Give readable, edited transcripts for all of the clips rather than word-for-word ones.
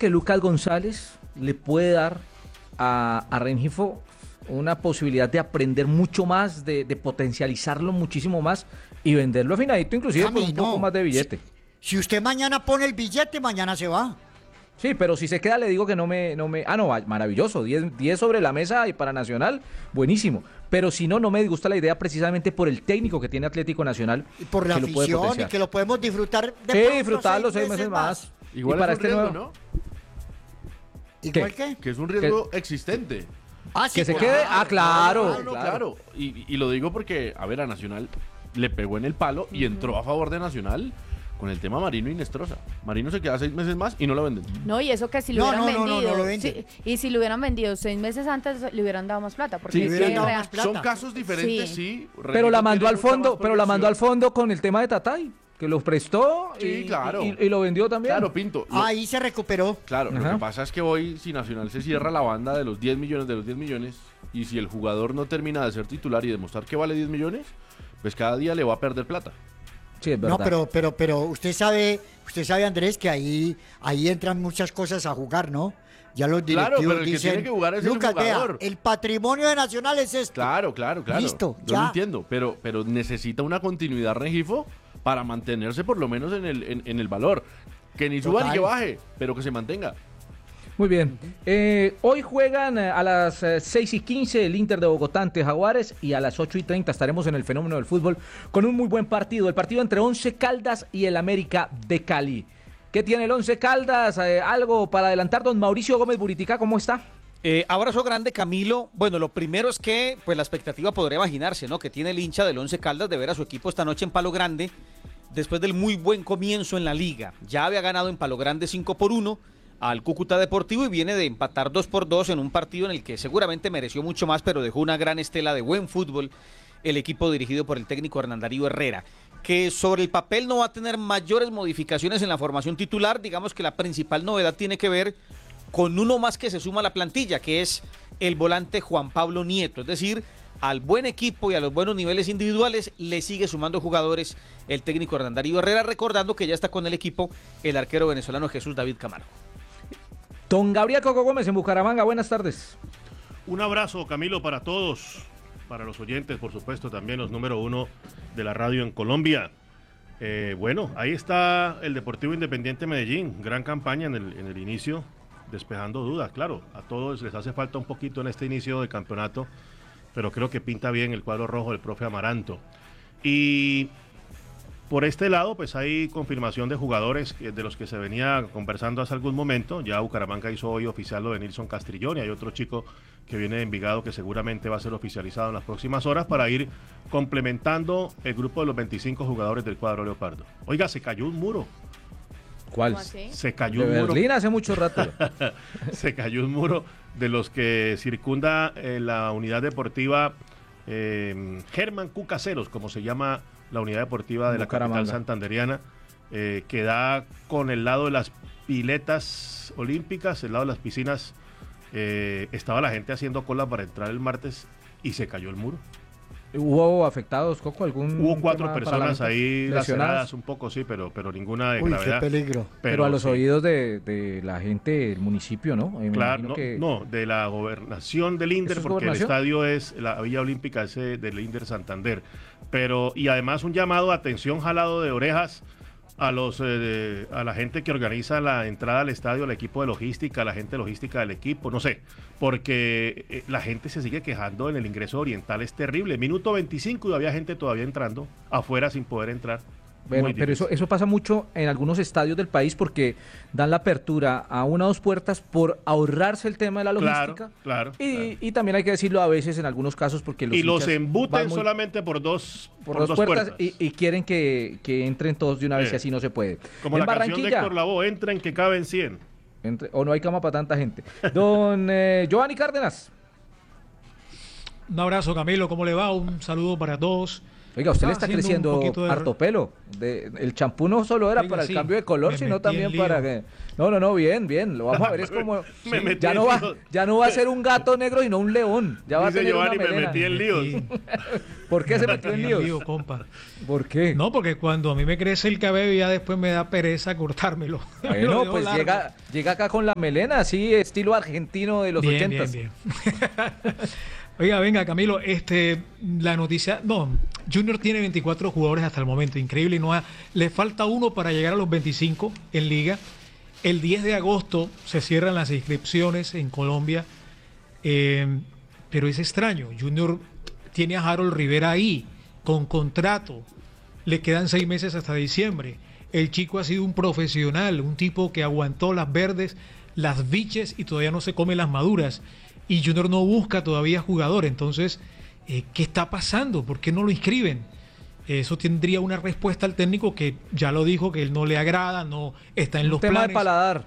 que Lucas González le puede dar a Rengifo una posibilidad de aprender mucho más, de potencializarlo muchísimo más y venderlo afinadito, inclusive por un poco más de billete. Si usted mañana pone el billete, mañana se va. Sí, pero si se queda le digo que no me... no, maravilloso, 10 sobre la mesa y para Nacional, buenísimo. Pero si no me disgusta la idea precisamente por el técnico que tiene Atlético Nacional. Y por la afición y que lo podemos disfrutar de disfrutarlo 6 meses más. Igual y para es un riesgo, nuevo... ¿no? ¿Igual qué? Que es un riesgo existente. Sí, que se quede, claro. Claro. Y lo digo porque, a ver, a Nacional le pegó en el palo y entró a favor de Nacional con el tema Marino y Nestroza. Marino se queda 6 meses más y no lo venden. No, y eso que si lo hubieran vendido. No lo venden. Sí, y si lo hubieran vendido 6 meses antes, le hubieran dado más plata. Porque son casos diferentes, sí. Pero la mandó al fondo, con el tema de Tatay, que los prestó y lo vendió también. Claro, Pinto. Ahí se recuperó. Claro, lo que pasa es que hoy, si Nacional se cierra la banda de los 10 millones, y si el jugador no termina de ser titular y demostrar que vale 10 millones, pues cada día le va a perder plata. Sí, es verdad. No, pero usted sabe, Andrés, que ahí entran muchas cosas a jugar, ¿no? Ya los directivos pero el dicen, que tiene que jugar es Lucas, el jugador. vea, el patrimonio de Nacional es esto. Claro. Listo, Yo lo entiendo, pero necesita una continuidad, Rengifo, para mantenerse por lo menos en el valor. Que ni suba ni que baje, pero que se mantenga. Muy bien. Hoy juegan a las 6:15 el Inter de Bogotá ante Jaguares y a las 8:30 estaremos en el Fenómeno del Fútbol con un muy buen partido. El partido entre Once Caldas y el América de Cali. ¿Qué tiene el Once Caldas? ¿Algo para adelantar? Don Mauricio Gómez Buritica, ¿cómo está? Abrazo grande, Camilo. Bueno, lo primero es que pues la expectativa podría imaginarse, ¿no? Que tiene el hincha del Once Caldas de ver a su equipo esta noche en Palo Grande después del muy buen comienzo en la liga. Ya había ganado en Palo Grande 5-1 al Cúcuta Deportivo y viene de empatar 2-2 en un partido en el que seguramente mereció mucho más, pero dejó una gran estela de buen fútbol el equipo dirigido por el técnico Hernán Darío Herrera, que sobre el papel no va a tener mayores modificaciones en la formación titular. Digamos que la principal novedad tiene que ver con uno más que se suma a la plantilla, que es el volante Juan Pablo Nieto, es decir, al buen equipo y a los buenos niveles individuales le sigue sumando jugadores el técnico Hernán Darío Herrera, recordando que ya está con el equipo el arquero venezolano Jesús David Camargo. Don Gabriel Coco Gómez en Bucaramanga, buenas tardes. Un abrazo, Camilo, para todos, para los oyentes, por supuesto, también los número 1 de la radio en Colombia. Bueno, ahí está el Deportivo Independiente Medellín, gran campaña en el inicio, despejando dudas, claro, a todos les hace falta un poquito en este inicio de campeonato, pero creo que pinta bien el cuadro rojo del profe Amaranto. Y por este lado, pues hay confirmación de jugadores de los que se venía conversando hace algún momento. Ya Bucaramanga hizo hoy oficial lo de Nilson Castrillón y hay otro chico que viene de Envigado que seguramente va a ser oficializado en las próximas horas para ir complementando el grupo de los 25 jugadores del cuadro leopardo. Oiga, se cayó un muro. ¿Cuál? Se cayó de un muro. Berlín hace mucho rato. Se cayó un muro de los que circunda la unidad deportiva Germán Cucaseros, como se llama la unidad deportiva de la capital santanderiana, que da con el lado de las piletas olímpicas, el lado de las piscinas. Estaba la gente haciendo cola para entrar el martes y se cayó el muro. ¿Hubo afectados, Coco? Hubo 4 personas ahí lesionadas laceradas un poco, sí, pero ninguna de gravedad. Qué peligro. Pero a los oídos de la gente del municipio, ¿no? Claro, no, de la gobernación del INDER, porque el estadio es la Villa Olímpica del INDER Santander. Y además un llamado a atención, jalado de orejas a la gente que organiza la entrada al estadio, al equipo de logística, la gente logística del equipo, no sé, porque la gente se sigue quejando en el ingreso oriental, es terrible. Minuto 25 y había gente todavía entrando afuera sin poder entrar. Bueno, pero eso pasa mucho en algunos estadios del país porque dan la apertura a 1 o 2 puertas por ahorrarse el tema de la logística. Claro. Y también hay que decirlo a veces en algunos casos porque los embuten solamente por dos puertas. Y quieren que entren todos de una vez y así no se puede. Como en la canción de Héctor Lavoe, entren que caben 100. O no hay cama para tanta gente. Don Giovanni Cárdenas. Un abrazo, Camilo, ¿cómo le va? Un saludo para todos. Oiga, usted le está haciendo un creciendo poquito de- harto pelo. El champú no solo era Oiga, para el sí, cambio de color, me sino metí también en lío. para que... No, bien, lo vamos a ver, es como... Me metí Ya en no, lío. ya no va a ser un gato negro y no un león, ya va a Dice tener una Giovanni, me melena. metí en líos. Y- ¿Por qué se metió en y líos? lío, compa. ¿Por qué? No, porque cuando a mí me crece el cabello ya después me da pereza cortármelo. Lo Bueno, dejo pues largo. llega acá con la melena, así estilo argentino de los Bien, 80s. bien. Oiga, venga, Camilo, la noticia, no, Junior tiene 24 jugadores hasta el momento, increíble, le falta uno para llegar a los 25 en liga. El 10 de agosto se cierran las inscripciones en Colombia, pero es extraño, Junior tiene a Harold Rivera ahí, con contrato, le quedan 6 meses hasta diciembre. El chico ha sido un profesional, un tipo que aguantó las verdes, las biches y todavía no se come las maduras. Y Junior no busca todavía jugador. Entonces, ¿qué está pasando? ¿Por qué no lo inscriben? Eso tendría una respuesta al técnico que ya lo dijo, que él no le agrada, no está en Un los tema de planes. paladar.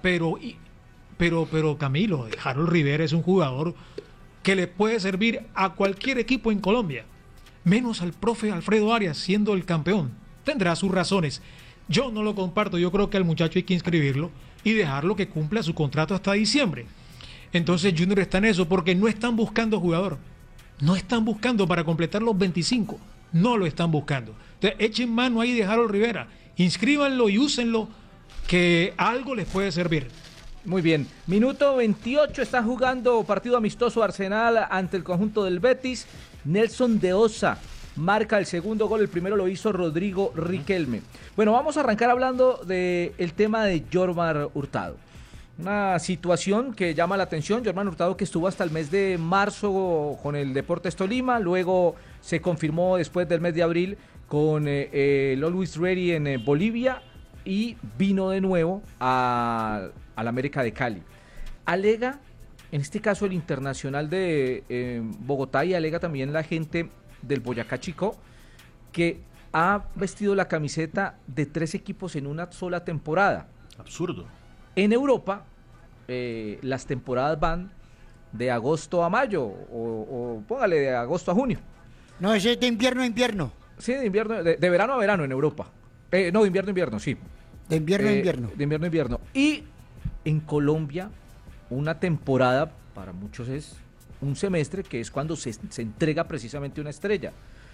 Pero Camilo, Harold Rivera es un jugador que le puede servir a cualquier equipo en Colombia, menos al profe Alfredo Arias siendo el campeón. Tendrá sus razones. Yo no lo comparto, yo creo que al muchacho hay que inscribirlo y dejarlo que cumpla su contrato hasta diciembre. Entonces Junior está en eso porque no están buscando jugador. No están buscando para completar los 25. No lo están buscando. Entonces echen mano ahí de Harold Rivera. Inscríbanlo y úsenlo que algo les puede servir. Muy bien. Minuto 28, está jugando partido amistoso Arsenal ante el conjunto del Betis. Nelson de Osa marca el segundo gol, el primero lo hizo Rodrigo Riquelme. Bueno, vamos a arrancar hablando del tema de Jormar Hurtado. Una situación que llama la atención. Jormar Hurtado, que estuvo hasta el mes de marzo con el Deportes Tolima, luego se confirmó después del mes de abril con el Always Ready en Bolivia y vino de nuevo al América de Cali. Alega, en este caso el Internacional de Bogotá, y alega también la gente del Boyacá Chicó, que ha vestido la camiseta de 3 equipos en una sola temporada. Absurdo. En Europa, las temporadas van de agosto a mayo, o póngale de agosto a junio. No, ese es de invierno a invierno. Sí, de invierno, de verano a verano en Europa. No, de invierno a invierno, sí. De invierno a invierno. De invierno a invierno. Y en Colombia, una temporada para muchos es un semestre, que es cuando se entrega precisamente una estrella.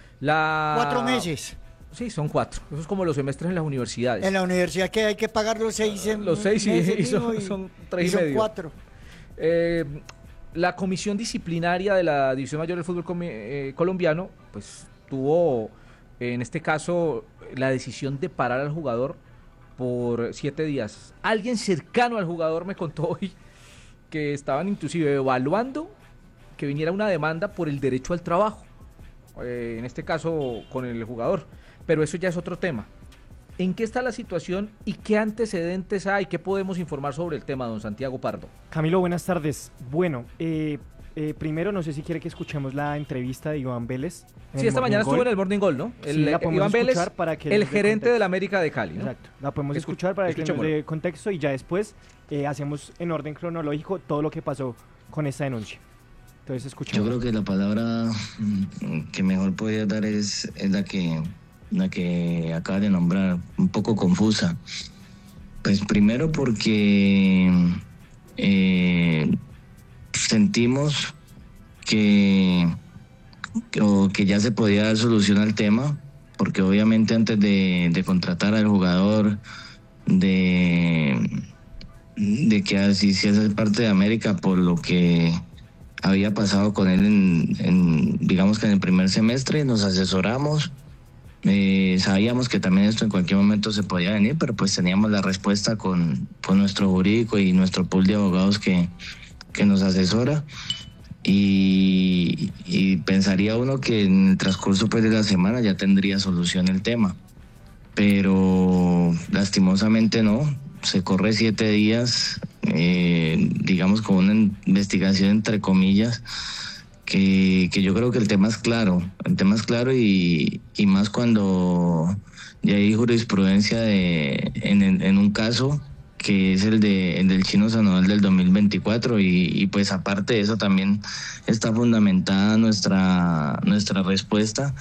4 meses. Sí, son 4. Eso es como los semestres en las universidades. En la universidad que hay que pagar los 6 Los 6 meses, y mijo, son 3 y son medio. 4. La comisión disciplinaria de la División Mayor del Fútbol colombiano, pues tuvo, en este caso, la decisión de parar al jugador por 7 días. Alguien cercano al jugador me contó hoy que estaban inclusive evaluando que viniera una demanda por el derecho al trabajo, en este caso con el jugador, pero eso ya es otro tema. ¿En qué está la situación y qué antecedentes hay? ¿Qué podemos informar sobre el tema, don Santiago Pardo? Camilo, buenas tardes. Bueno, primero no sé si quiere que escuchemos la entrevista de Iván Vélez. Sí, esta mañana estuvo en el Morning Goal, ¿no? Sí, la podemos Iván Vélez, escuchar para que el nos dé gerente contexto. del América de Cali, ¿no? Exacto, la podemos escuchar para que nos escuchémoslo. dé contexto y ya después hacemos en orden cronológico todo lo que pasó con esta denuncia. Entonces escuchemos. Yo creo que la palabra que mejor podría dar es la que acaba de nombrar, un poco confusa. Pues primero porque sentimos que ya se podía dar solución al tema, porque obviamente antes de contratar al jugador, de que así se hace parte de América por lo que había pasado con él digamos que en el primer semestre, nos asesoramos. Sabíamos que también esto en cualquier momento se podía venir, pero pues teníamos la respuesta con nuestro jurídico y nuestro pool de abogados que nos asesora, y pensaría uno que en el transcurso pues de la semana ya tendría solución el tema, pero lastimosamente no. Se corre 7 días, digamos con una investigación entre comillas, que yo creo que el tema es claro y más cuando ya hay jurisprudencia en un caso que es el del Chino Sandoval del 2024, y pues aparte de eso también está fundamentada nuestra respuesta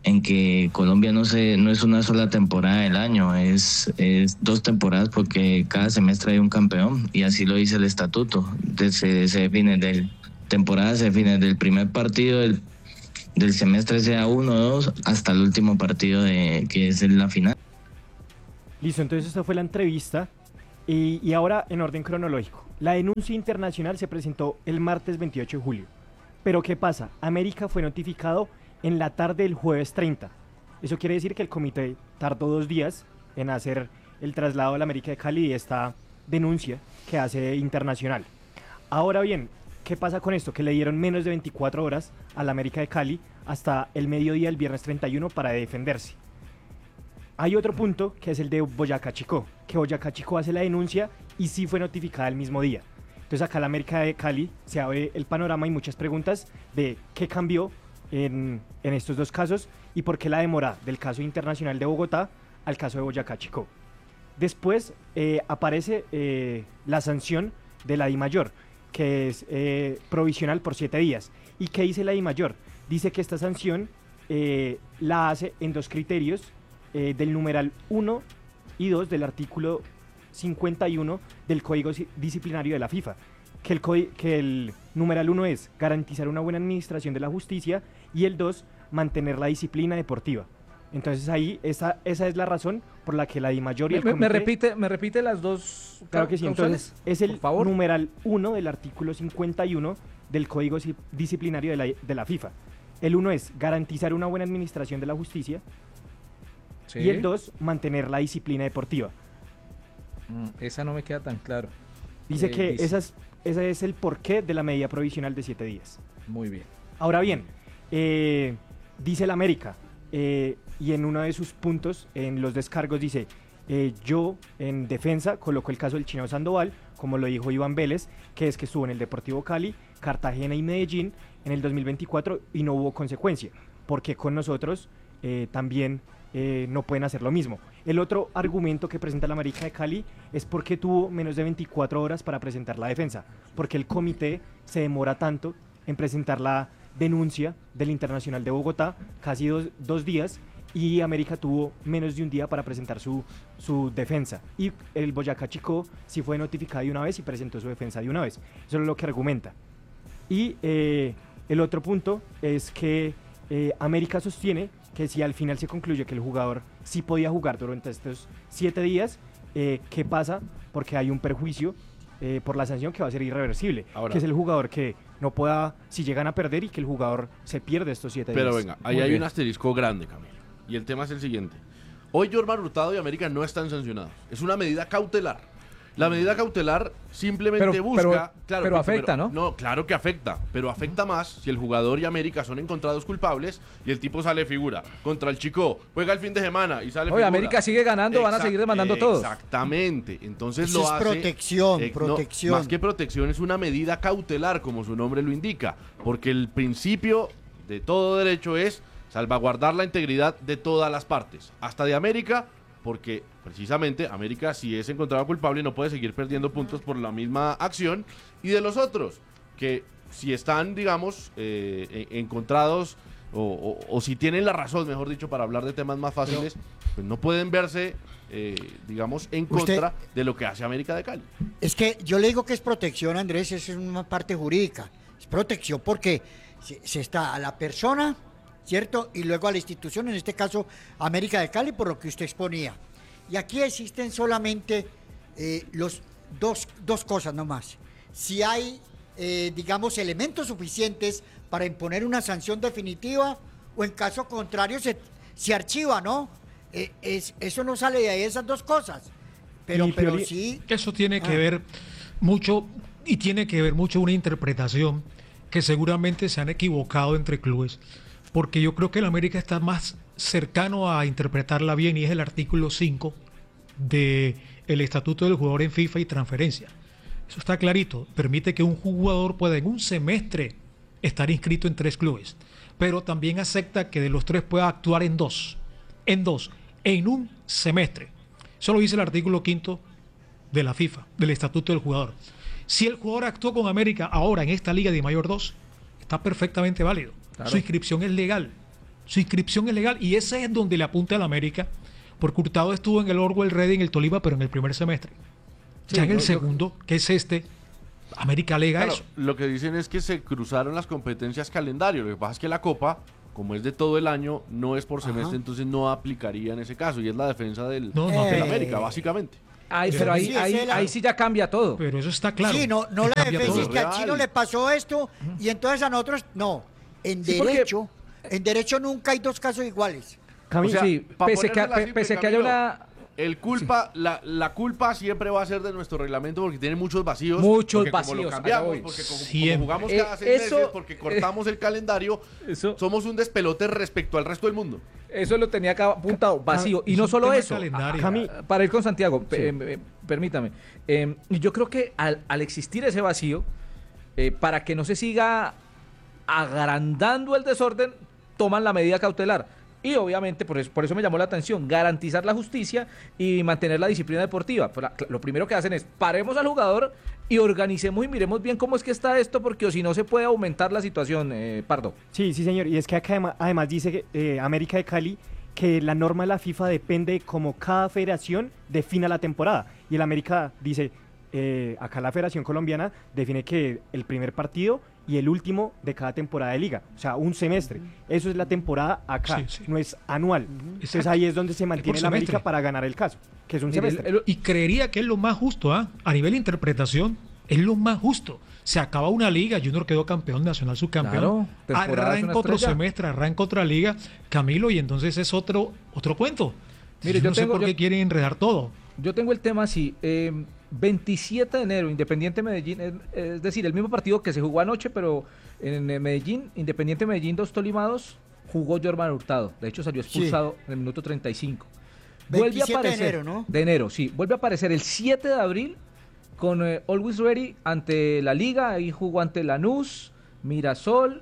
en que Colombia no es una sola temporada del año, es 2 temporadas porque cada semestre hay un campeón y así lo dice el estatuto. Se define temporada, se define del primer partido del semestre, sea 1 o 2, hasta el último partido que es la final. Listo, entonces esta fue la entrevista y ahora en orden cronológico. La denuncia internacional se presentó el martes 28 de julio. Pero ¿qué pasa? América fue notificado en la tarde del jueves 30. Eso quiere decir que el comité tardó 2 días en hacer el traslado a la América de Cali y esta denuncia que hace internacional. Ahora bien, ¿qué pasa con esto? Que le dieron menos de 24 horas a la América de Cali hasta el mediodía del viernes 31 para defenderse. Hay otro punto que es el de Boyacá Chicó, que Boyacá Chicó hace la denuncia y sí fue notificada el mismo día. Entonces acá la América de Cali se abre el panorama y muchas preguntas de qué cambió en estos 2 casos y por qué la demora del caso internacional de Bogotá al caso de Boyacá Chicó. Después aparece la sanción de la DIMAYOR, que es provisional por 7 días. ¿Y qué dice la DIMAYOR? Dice que esta sanción la hace en 2 criterios del numeral 1 y 2 del artículo 51 del Código Disciplinario de la FIFA, que el numeral 1 es garantizar una buena administración de la justicia y el 2, mantener la disciplina deportiva. Entonces ahí esa es la razón por la que la DIMAYOR y el comité... ¿Me repite las dos? Claro que sí, entonces es el numeral 1 del artículo 51 del Código Disciplinario de la FIFA. El 1 es garantizar una buena administración de la justicia, sí, y el 2, mantener la disciplina deportiva. Esa no me queda tan claro. Dice que ese es el porqué de la medida provisional de 7 días. Muy bien. Ahora bien, dice la América, y en uno de sus puntos, en los descargos, dice, yo en defensa coloco el caso del Chino Sandoval, como lo dijo Iván Vélez, que es que estuvo en el Deportivo Cali, Cartagena y Medellín en el 2024 y no hubo consecuencia, porque con nosotros también no pueden hacer lo mismo. El otro argumento que presenta la América de Cali es porque tuvo menos de 24 horas para presentar la defensa, porque el comité se demora tanto en presentar la denuncia del Internacional de Bogotá, casi 2 días, y América tuvo menos de un día para presentar su defensa. Y el Boyacá Chicó sí fue notificado de una vez y presentó su defensa de una vez. Eso es lo que argumenta. Y el otro punto es que América sostiene que si al final se concluye que el jugador sí podía jugar durante estos 7 días, ¿qué pasa? Porque hay un perjuicio por la sanción que va a ser irreversible. Ahora, que es el jugador que no pueda, si llegan a perder y que el jugador se pierde estos 7 días. Pero venga, ahí hay un asterisco grande, Camilo. Y el tema es el siguiente. Hoy Jorman Hurtado y América no están sancionados. Es una medida cautelar. La medida cautelar simplemente busca... Pero afecta, ¿no? No, claro que afecta, pero afecta más si el jugador y América son encontrados culpables y el tipo sale figura. Contra el Chico, juega el fin de semana y sale figura. América sigue ganando, van a seguir demandando todos. Exactamente. Entonces eso lo hace... protección. No, más que protección, es una medida cautelar, como su nombre lo indica. Porque el principio de todo derecho es salvaguardar la integridad de todas las partes, hasta de América, porque precisamente América, si es encontrado culpable, no puede seguir perdiendo puntos por la misma acción, y de los otros, que si están, digamos, encontrados o si tienen la razón, mejor dicho, para hablar de temas más fáciles, pues no pueden verse, digamos, en contra de lo que hace América de Cali. Es que yo le digo que es protección, Andrés, es una parte jurídica, es protección porque se está a la persona, ¿cierto? Y luego a la institución, en este caso América de Cali, por lo que usted exponía. Y aquí existen solamente los dos cosas nomás. Si hay, digamos, elementos suficientes para imponer una sanción definitiva, o en caso contrario se archiva, ¿no? Eso no sale de ahí, esas 2 cosas. Pero sí... Eso tiene que ver mucho, y tiene que ver mucho una interpretación que seguramente se han equivocado entre clubes, porque yo creo que el América está más cercano a interpretarla bien, y es el artículo 5 del Estatuto del Jugador en FIFA y transferencia. Eso está clarito, permite que un jugador pueda en un semestre estar inscrito en 3 clubes, pero también acepta que de los 3 pueda actuar en dos, en un semestre. Eso lo dice el artículo 5 de la FIFA, del Estatuto del Jugador. Si el jugador actuó con América ahora en esta Liga de Mayor 2, está perfectamente válido. Claro. Su inscripción es legal. Su inscripción es legal y ese es donde le apunta a la América, porque Hurtado estuvo en el Orwell Ready en el Tolima, pero en el primer semestre. Sí, Ya en el segundo, que es América alega Claro, eso. lo que dicen es que se cruzaron las competencias calendario. Lo que pasa es que la Copa, como es de todo el año, no es por semestre, entonces no aplicaría en ese caso. Y es la defensa del América, básicamente. Pero ahí sí ya cambia todo. Pero eso está claro. Sí, no la Cambia defensa es todo. que al chino le pasó esto y entonces a nosotros no. En Sí, porque- derecho nunca hay dos casos iguales. O sea, sí, pa' pese ponérsela simple, que haya Camilo, una... la culpa siempre va a ser de nuestro reglamento porque tiene muchos vacíos. Muchos porque como lo vacíos, cambiamos, allá voy. porque como Siempre. jugamos cada 6 eso- meses, porque cortamos el calendario, somos un despelote respecto al resto del mundo. Eso lo tenía acá apuntado, vacío. Y es no un solo tema eso. calendario. Para ir con Santiago, permítame. Yo creo que al existir ese vacío, para que no se siga agrandando el desorden, toman la medida cautelar. Y obviamente, por eso me llamó la atención, garantizar la justicia y mantener la disciplina deportiva. Pues lo primero que hacen es, paremos al jugador y organicemos y miremos bien cómo es que está esto, porque o si no se puede aumentar la situación, Pardo. Sí, señor. Y es que acá además dice que América de Cali que la norma de la FIFA depende de cómo cada federación defina la temporada. Y el América dice, acá la Federación Colombiana define que el primer partido y el último de cada temporada de liga, o sea, un semestre. Eso es la temporada acá, Sí, sí. no es anual. Entonces Exacto. ahí es donde se mantiene por la América semestre. para ganar el caso, que es un Mire, semestre. Y creería que es lo más justo, a nivel de interpretación, es lo más justo. Se acaba una liga, Junior quedó campeón, Nacional subcampeón. Claro, temporada es una Arranca otro estrella. semestre, arranca otra liga, Camilo, y entonces es otro cuento. Mire, Yo yo no sé tengo- por qué yo- quieren enredar todo. Yo tengo el tema así, 27 de enero, Independiente Medellín, es decir, el mismo partido que se jugó anoche, pero en Medellín, Independiente Medellín 2 Tolima 2, jugó Jorman Hurtado, de hecho salió expulsado en el minuto 35. 27 de enero, ¿no? De enero, sí, vuelve a aparecer el 7 de abril con Always Ready ante la Liga, ahí jugó ante Lanús, Mirasol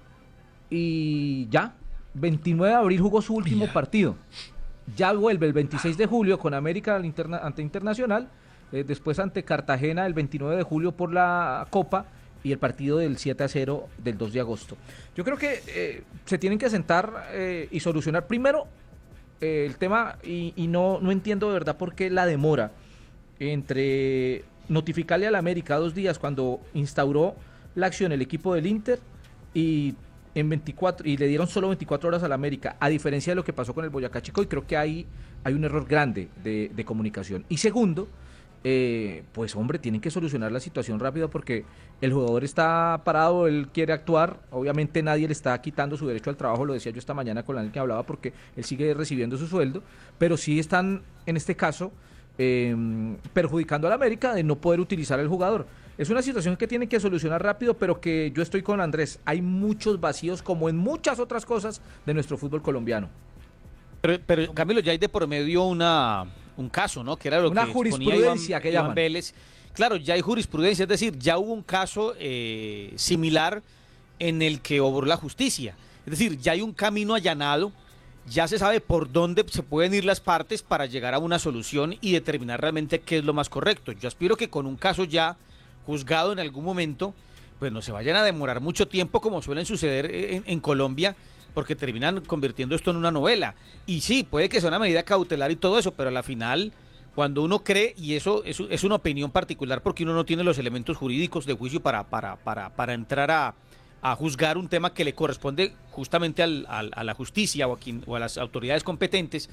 y ya, 29 de abril jugó su último partido. Ya vuelve el 26 de julio con América ante Internacional, después ante Cartagena el 29 de julio por la Copa y el partido del 7-0 del 2 de agosto. Yo creo que se tienen que sentar y solucionar primero el tema y no entiendo de verdad por qué la demora entre notificarle a la América 2 días cuando instauró la acción el equipo del Inter y le dieron solo 24 horas a la América, a diferencia de lo que pasó con el Boyacá Chico, y creo que hay un error grande de comunicación. Y segundo, pues hombre, tienen que solucionar la situación rápido porque el jugador está parado, él quiere actuar, obviamente nadie le está quitando su derecho al trabajo, lo decía yo esta mañana con la que hablaba, porque él sigue recibiendo su sueldo, pero sí están en este caso perjudicando a la América de no poder utilizar al jugador. Es una situación que tienen que solucionar rápido, pero que yo estoy con Andrés, hay muchos vacíos como en muchas otras cosas de nuestro fútbol colombiano. Pero Camilo, ya hay de por medio un caso, ¿no? Que era lo Una que jurisprudencia que Iván llaman. Vélez. Claro, ya hay jurisprudencia, es decir, ya hubo un caso similar en el que obró la justicia. Es decir, ya hay un camino allanado, ya se sabe por dónde se pueden ir las partes para llegar a una solución y determinar realmente qué es lo más correcto. Yo aspiro que con un caso ya juzgado en algún momento, pues no se vayan a demorar mucho tiempo como suelen suceder en Colombia, porque terminan convirtiendo esto en una novela. Y sí, puede que sea una medida cautelar y todo eso, pero a la final, cuando uno cree, y eso es una opinión particular porque uno no tiene los elementos jurídicos de juicio para entrar a juzgar un tema que le corresponde justamente a la justicia o a las autoridades competentes,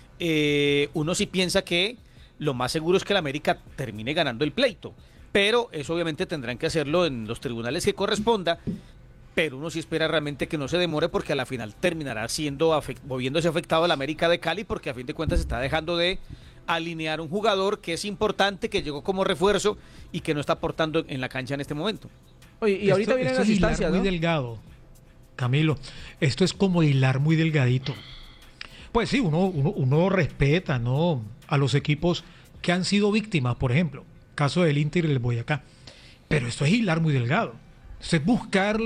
uno sí piensa que lo más seguro es que la América termine ganando el pleito. Pero eso obviamente tendrán que hacerlo en los tribunales que corresponda, pero uno sí espera realmente que no se demore porque a la final terminará viéndose afectado el América de Cali porque a fin de cuentas se está dejando de alinear un jugador que es importante, que llegó como refuerzo y que no está aportando en la cancha en este momento. Oye, y ahorita vienen esto las es hilar instancias, muy ¿no? delgado, Camilo. Esto es como hilar muy delgadito. Pues sí, uno respeta, ¿no?, a los equipos que han sido víctimas, por ejemplo, caso del Inter y del Boyacá. Pero esto es hilar muy delgado. Esto es buscar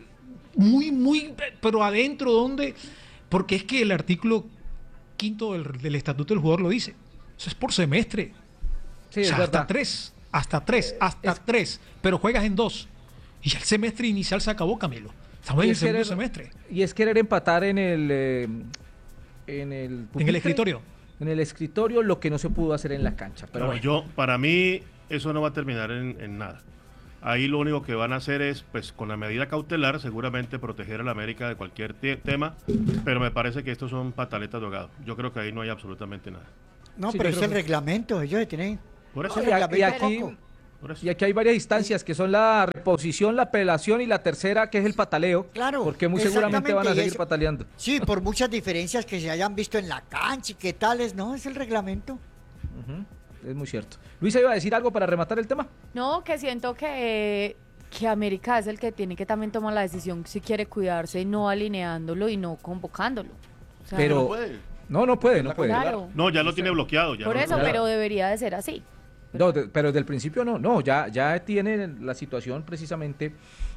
pero adentro, ¿dónde? Porque es que el artículo 5º del Estatuto del Jugador lo dice. Eso es por semestre. Sí, O es sea, verdad. hasta tres, pero juegas en 2. Y ya el semestre inicial se acabó, Camilo. Estamos en Y el es segundo querer- semestre. Y es querer empatar en el En el pupitre, escritorio. en el escritorio, lo que no se pudo hacer en la cancha. Pero No, bueno. para mí, eso no va a terminar en nada. Ahí lo único que van a hacer es, pues, con la medida cautelar, seguramente proteger a la América de cualquier tema, pero me parece que estos son pataletas de ahogado. Yo creo que ahí no hay absolutamente nada. No, Sí, pero yo es creo el que- reglamento, ellos se tienen... Por eso, el Y reglamento aquí, poco. por eso. y aquí hay varias instancias que son la reposición, la apelación y la tercera que es el pataleo. Claro, Porque muy seguramente van a exactamente, y seguir eso- pataleando. Sí, por muchas diferencias que se hayan visto en la cancha y qué tales, no, es el reglamento. Es muy cierto. Luisa, ¿iba a decir algo para rematar el tema? No, que siento que América es el que tiene que también tomar la decisión si quiere cuidarse, no alineándolo y no convocándolo. O sea, Pero No puede. no puede, no puede. claro, No, ya lo tiene bloqueado. Ya por no- eso, ya. pero debería de ser así. No, pero desde el principio no, ya tiene la situación precisamente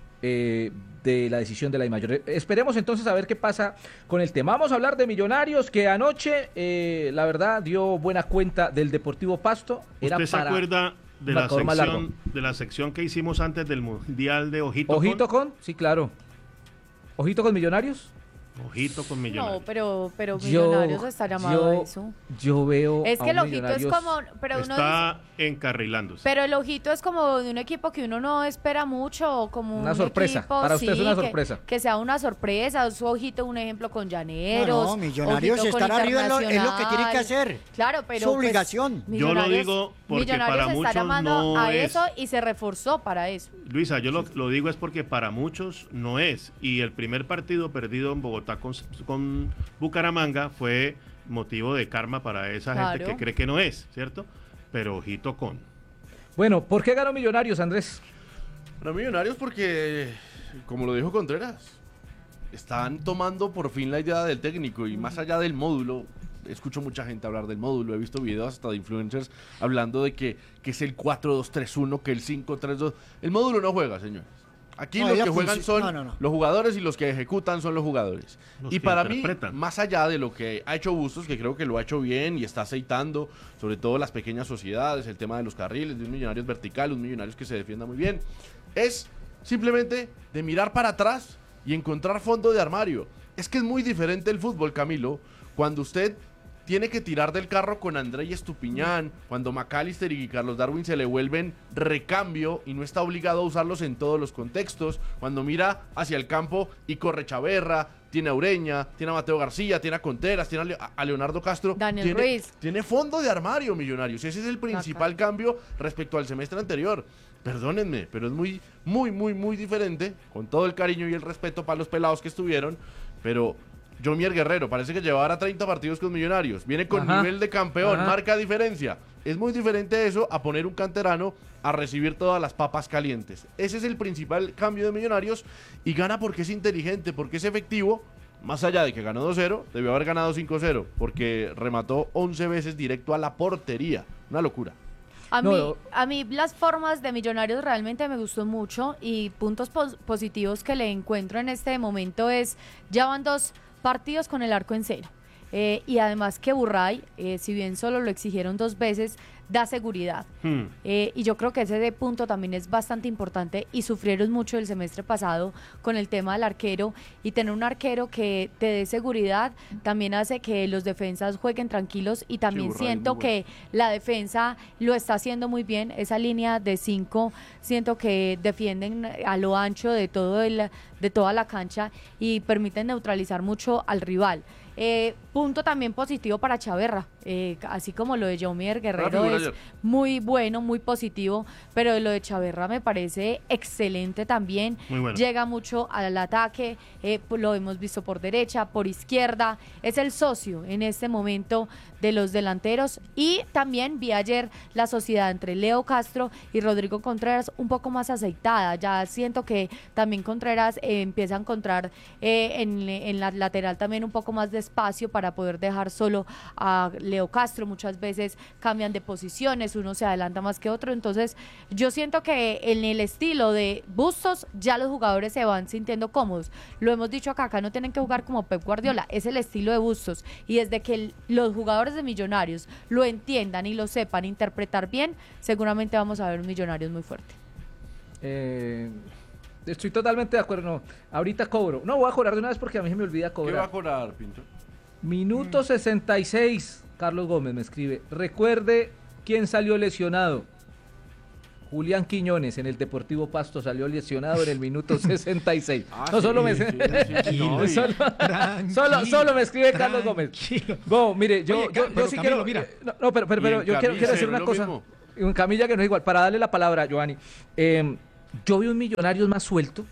de la decisión de la DIMAYOR. Esperemos entonces a ver qué pasa con el tema. Vamos a hablar de Millonarios, que anoche, la verdad, dio buena cuenta del Deportivo Pasto. ¿Usted se acuerda de un la marcador más largo. sección que hicimos antes del Mundial de Ojito, ¿Ojito con? Sí, claro. ¿Ojito con Millonarios? Ojito con No, Millonarios? pero Millonarios está llamado a eso. Yo veo Es a que el un ojito es Millonarios- como, pero uno dice, Está encarrilándose. pero el ojito es como de un equipo que uno no espera mucho, o como Una un sorpresa, equipo, para usted es una que- sorpresa. Que sea una sorpresa, su ojito un ejemplo con Llaneros. No, Millonarios ojito con estar arriba es lo que tiene que Internacional. hacer. Claro, pero Su pues, obligación. Yo lo digo porque Millonarios para está muchos llamando no a es. eso y se reforzó para eso. Luisa, yo lo digo es porque para muchos no es. Y el primer partido perdido en Bogotá con Bucaramanga fue motivo de karma para esa gente Claro. que cree que no es, ¿cierto? Pero ojito con. Bueno, ¿por qué ganó Millonarios, Andrés? Para Millonarios porque, como lo dijo Contreras, están tomando por fin la idea del técnico y más allá del módulo, escucho mucha gente hablar del módulo, he visto videos hasta de influencers hablando de que es el 4-2-3-1, que el 5-3-2. El módulo no juega, señores. Aquí No, los es que la juegan función- son no. los jugadores y los que ejecutan son los jugadores. Los Y que para mí, interpretan. más allá de lo que ha hecho Bustos, que creo que lo ha hecho bien y está aceitando, sobre todo las pequeñas sociedades, el tema de los carriles, de un Millonarios vertical, un Millonarios que se defienda muy bien, es simplemente de mirar para atrás y encontrar fondo de armario. Es que es muy diferente el fútbol, Camilo, cuando usted tiene que tirar del carro con André y Estupiñán, cuando McAllister y Carlos Darwin se le vuelven recambio y no está obligado a usarlos en todos los contextos, cuando mira hacia el campo y corre Chaverra, tiene a Ureña, tiene a Mateo García, tiene a Conteras, tiene a Leonardo Castro. Daniel tiene, Ruiz. Tiene fondo de armario, Millonarios. Ese es el principal cambio respecto al semestre anterior. Perdónenme, pero es muy diferente, con todo el cariño y el respeto para los pelados que estuvieron, pero Jomier Guerrero parece que llevara 30 partidos con Millonarios, viene con Ajá. nivel de campeón, Ajá. marca diferencia. Es muy diferente eso a poner un canterano a recibir todas las papas calientes. Ese es el principal cambio de Millonarios y gana porque es inteligente, porque es efectivo. Más allá de que ganó 2-0, debió haber ganado 5-0, porque remató 11 veces directo a la portería. Una locura. No. A mí las formas de Millonarios realmente me gustó mucho y puntos positivos que le encuentro en este momento es, ya van 2 partidos con el arco en cero. Y además que Burray, si bien solo lo exigieron 2 veces, da seguridad. Y yo creo que ese punto también es bastante importante y sufrieron mucho el semestre pasado con el tema del arquero, y tener un arquero que te dé seguridad también hace que los defensas jueguen tranquilos, y también Burray es siento muy bueno. que la defensa lo está haciendo muy bien. Esa línea de 5 siento que defienden a lo ancho de de toda la cancha y permiten neutralizar mucho al rival. Punto también positivo para Chaverra, así como lo de Jomier Guerrero figura es ayer. muy bueno, muy positivo, pero lo de Chaverra me parece excelente también. Muy bueno. Llega mucho al ataque, pues lo hemos visto por derecha, por izquierda, es el socio en este momento de los delanteros. Y también vi ayer la sociedad entre Leo Castro y Rodrigo Contreras un poco más aceitada. Ya siento que también Contreras empieza a encontrar en la lateral también un poco más de espacio para poder dejar solo a Leo Castro. Muchas veces cambian de posiciones, uno se adelanta más que otro. Entonces yo siento que en el estilo de Bustos ya los jugadores se van sintiendo cómodos. Lo hemos dicho acá no tienen que jugar como Pep Guardiola, es el estilo de Bustos, y desde que los jugadores de Millonarios lo entiendan y lo sepan interpretar bien, seguramente vamos a ver un Millonarios muy fuerte. Estoy totalmente de acuerdo. No, ahorita cobro. No, voy a cobrar de una vez porque a mí se me olvida ¿Qué va a cobrar. cobrar, Pinto? Minuto 66. Carlos Gómez me escribe. Recuerde quién salió lesionado. Julián Quiñones en el Deportivo Pasto salió lesionado en el minuto 66. No, solo me solo me escribe Carlos Gómez. No, mire, yo sí Camilo, quiero. mira. No, pero yo quiero decir una lo cosa. mismo. En Camilla que no es igual. Para darle la palabra a Giovanni. Yo vi un Millonarios más suelto.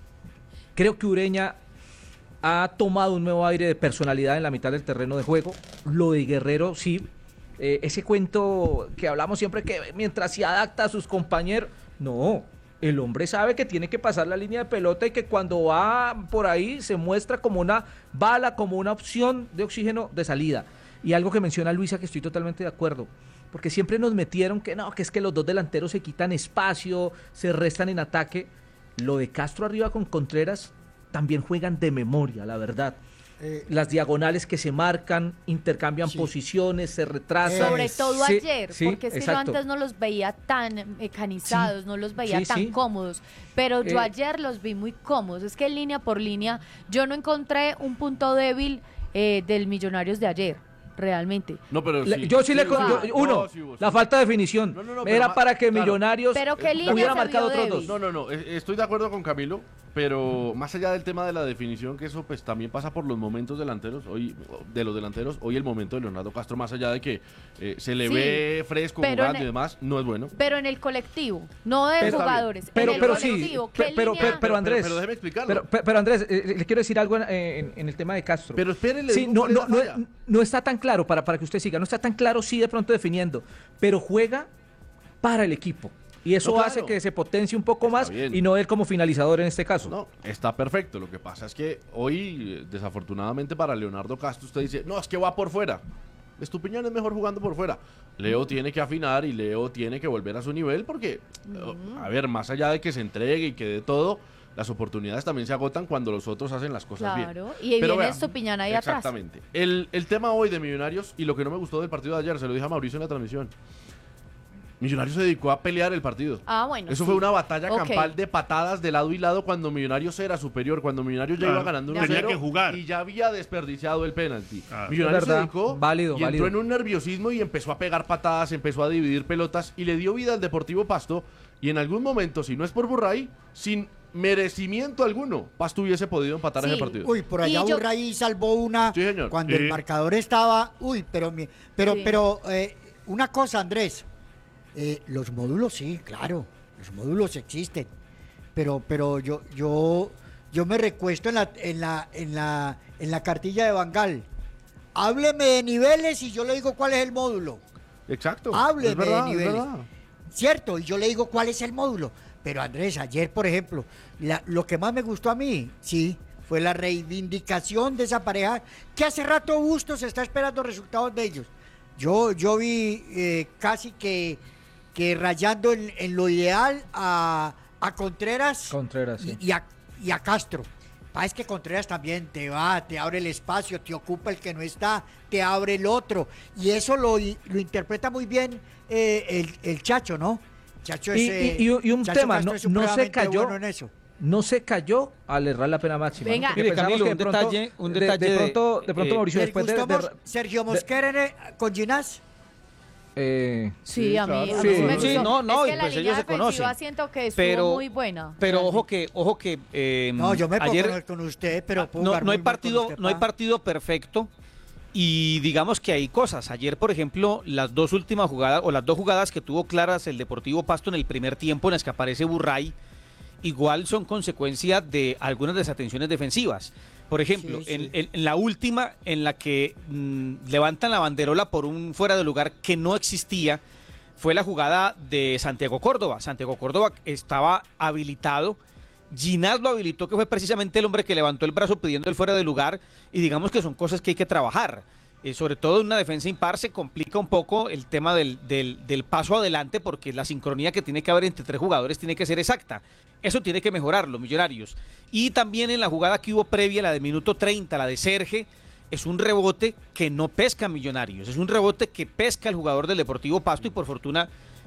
Creo que Ureña ha tomado un nuevo aire de personalidad en la mitad del terreno de juego. Lo de Guerrero, sí. Ese cuento que hablamos siempre que mientras se adapta a sus compañeros, no, el hombre sabe que tiene que pasar la línea de pelota y que cuando va por ahí se muestra como una bala, como una opción de oxígeno de salida. Y algo que menciona Luisa que estoy totalmente de acuerdo, porque siempre nos metieron que no, que es que los dos delanteros se quitan espacio, se restan en ataque. Lo de Castro arriba con Contreras también juegan de memoria, la verdad. Las diagonales que se marcan, intercambian posiciones, se retrasan. Sobre todo Sí, ayer, sí, porque es que exacto. yo antes no los veía tan mecanizados, no los veía Sí, tan sí. cómodos, pero yo Eh, ayer los vi muy cómodos. Es que línea por línea yo no encontré un punto débil del Millonarios de ayer, realmente. No, pero sí. Yo sí le vos. uno, No, sí, vos, la sí. falta de definición. No, pero Era para que claro. Millonarios Pero ¿qué línea hubiera se marcado vio otros dos. débil? No, estoy de acuerdo con Camilo, pero más allá del tema de la definición, que eso pues también pasa por los momentos delanteros, hoy el momento de Leonardo Castro, más allá de que se le Sí, ve fresco pero jugando en y demás, no es bueno. Pero en el colectivo, no de Pero- jugadores. pero- en el pero sí, colectivo, ¿qué pero línea? Andrés, pero déjeme explicarlo. Pero Andrés, le quiero decir algo en el tema de Castro. Pero espérenle, Sí, digo no, cuál es no, la no, falla. no está tan claro para que usted siga, no está tan claro sí de pronto definiendo, pero juega para el equipo. Y eso No, claro. hace que se potencie un poco más bien. y no él como finalizador en este caso. No, está perfecto. Lo que pasa es que hoy, desafortunadamente para Leonardo Castro, usted dice, no, es que va por fuera. Estupiñán es mejor jugando por fuera. Leo tiene que afinar y Leo tiene que volver a su nivel porque, a ver, más allá de que se entregue y que dé todo, las oportunidades también se agotan cuando los otros hacen las cosas bien. Claro, y Pero viene vea, Estupiñán ahí atrás. Exactamente. El tema hoy de Millonarios y lo que no me gustó del partido de ayer, se lo dije a Mauricio en la transmisión. Millonarios se dedicó a pelear el partido. Ah, bueno. Eso sí. fue una batalla Ok. campal de patadas de lado y lado cuando Millonarios era superior, cuando Millonarios ya Claro, iba ganando 1-0 tenía que jugar. y ya había desperdiciado el penalti. Claro. Millonarios Es verdad, se dedicó válido, y válido. entró en un nerviosismo y empezó a pegar patadas, empezó a dividir pelotas y le dio vida al Deportivo Pasto y en algún momento, si no es por Burray, sin merecimiento alguno, Pasto hubiese podido empatar Sí. ese partido. Uy, por allá Y yo- Burray salvó una Sí, señor. cuando Sí. el marcador estaba. Uy, pero Sí. una cosa, Andrés. Los módulos, sí, claro. Los módulos existen. Pero yo me recuesto en la cartilla de Bangal. Hábleme de niveles y yo le digo cuál es el módulo. Exacto. Hábleme es verdad, de es niveles. verdad. Cierto, y yo le digo cuál es el módulo. Pero Andrés, ayer, por ejemplo, lo que más me gustó a mí, sí, fue la reivindicación de esa pareja que hace rato Bustos está esperando resultados de ellos. Yo vi casi que rayando en lo ideal a Contreras, Contreras, sí. y a Castro. Es que Contreras también te abre el espacio, te ocupa el que no está, te abre el otro. Y eso lo interpreta muy bien el Chacho, ¿no? Chacho es, Y un Chacho tema, Castro no es se supremamente cayó. bueno en eso. No se cayó al errar la pena máxima. Venga. ¿no? Porque Mire, pensamos Camilo, que un de pronto- detalle de pronto Mauricio, ¿Les después gustó Sergio Mosquera con Ginás? Sí, a mí, claro. a mí Sí. me Sí, gustó. no, Es y que la pues línea ellos se defensiva conocen. siento que estuvo Pero- muy buena. Pero realmente. ojo que No, yo me pongo ayer con usted, pero puedo no jugar hay muy mal con partido, usted, no hay pa. partido perfecto. Y digamos que hay cosas. Ayer, por ejemplo, las dos últimas jugadas, o las dos jugadas que tuvo claras el Deportivo Pasto en el primer tiempo, en las que aparece Burray, igual son consecuencia de algunas desatenciones defensivas. Por ejemplo, Sí, sí. En la última, en la que levantan la banderola por un fuera de lugar que no existía, fue la jugada de Santiago Córdoba. Santiago Córdoba estaba habilitado. Ginás lo habilitó, que fue precisamente el hombre que levantó el brazo pidiendo el fuera de lugar, y digamos que son cosas que hay que trabajar. Sobre todo en una defensa impar se complica un poco el tema del paso adelante, porque la sincronía que tiene que haber entre tres jugadores tiene que ser exacta. Eso tiene que mejorar los Millonarios. Y también en la jugada que hubo previa, la de minuto 30, la de Serge, es un rebote que no pesca Millonarios, es un rebote que pesca el jugador del Deportivo Pasto, y por fortuna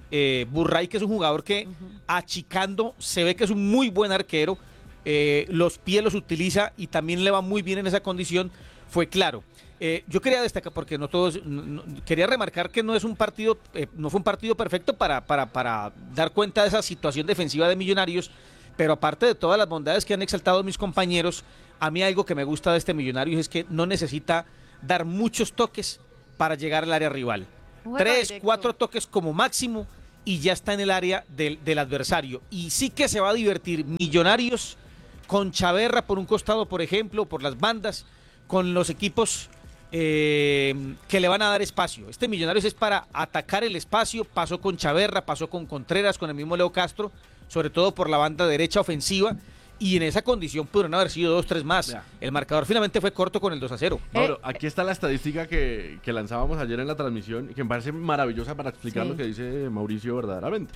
Burray, que es un jugador que achicando se ve que es un muy buen arquero, los pies los utiliza y también le va muy bien en esa condición, fue claro. Yo quería destacar, porque quería remarcar que no es un partido, no fue un partido perfecto para dar cuenta de esa situación defensiva de Millonarios, pero aparte de todas las bondades que han exaltado mis compañeros, a mí algo que me gusta de este Millonarios es que no necesita dar muchos toques para llegar al área rival. 3, 4 toques como máximo y ya está en el área del adversario. Y sí que se va a divertir Millonarios con Chaverra por un costado, por ejemplo, por las bandas, con los equipos que le van a dar espacio. Este Millonarios es para atacar el espacio, pasó con Chaverra, pasó con Contreras, con el mismo Leo Castro, sobre todo por la banda derecha ofensiva, y en esa condición pudieron haber sido 2-3 más. Ya. El marcador finalmente fue corto con el 2-0. Mauro, aquí está la estadística que lanzábamos ayer en la transmisión y que me parece maravillosa para explicar lo que dice Mauricio verdaderamente.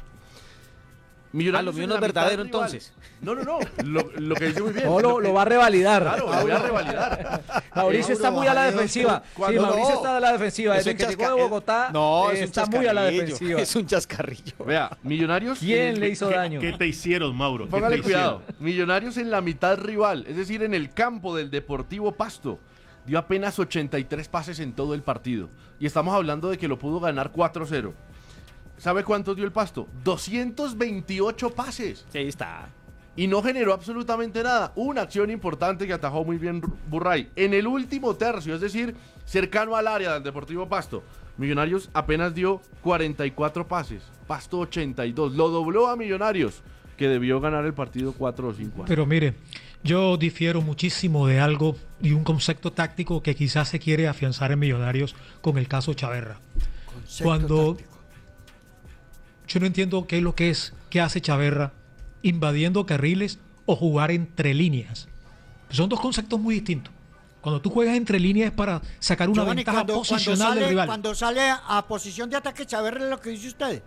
Lo mío no es verdadero entonces. No. Lo que dice muy bien. No, lo va a revalidar. Claro, lo voy a revalidar. Mauricio está muy a la defensiva. Sí, Mauricio está a la defensiva. Desde que llegó de Bogotá, está muy a la defensiva. Es un chascarrillo. Vea, Millonarios. ¿Quién le hizo daño? ¿Qué te hicieron, Mauro? Póngale cuidado. Millonarios en la mitad rival, es decir, en el campo del Deportivo Pasto, dio apenas 83 pases en todo el partido. Y estamos hablando de que lo pudo ganar 4-0. ¿Sabe cuántos dio el Pasto? 228 pases. Sí, ahí está. Y no generó absolutamente nada. Una acción importante que atajó muy bien Burray. En el último tercio, es decir, cercano al área del Deportivo Pasto, Millonarios apenas dio 44 pases. Pasto 82. Lo dobló a Millonarios, que debió ganar el partido 4 o 5 años. Pero mire, yo difiero muchísimo de algo y un concepto táctico que quizás se quiere afianzar en Millonarios con el caso Chaverra. Cuando táctico. Yo no entiendo qué es lo que hace Chaverra invadiendo carriles o jugar entre líneas. Son dos conceptos muy distintos. Cuando tú juegas entre líneas es para sacar una ventaja posicional del rival. Cuando sale a posición de ataque, Chaverra es lo que dice usted.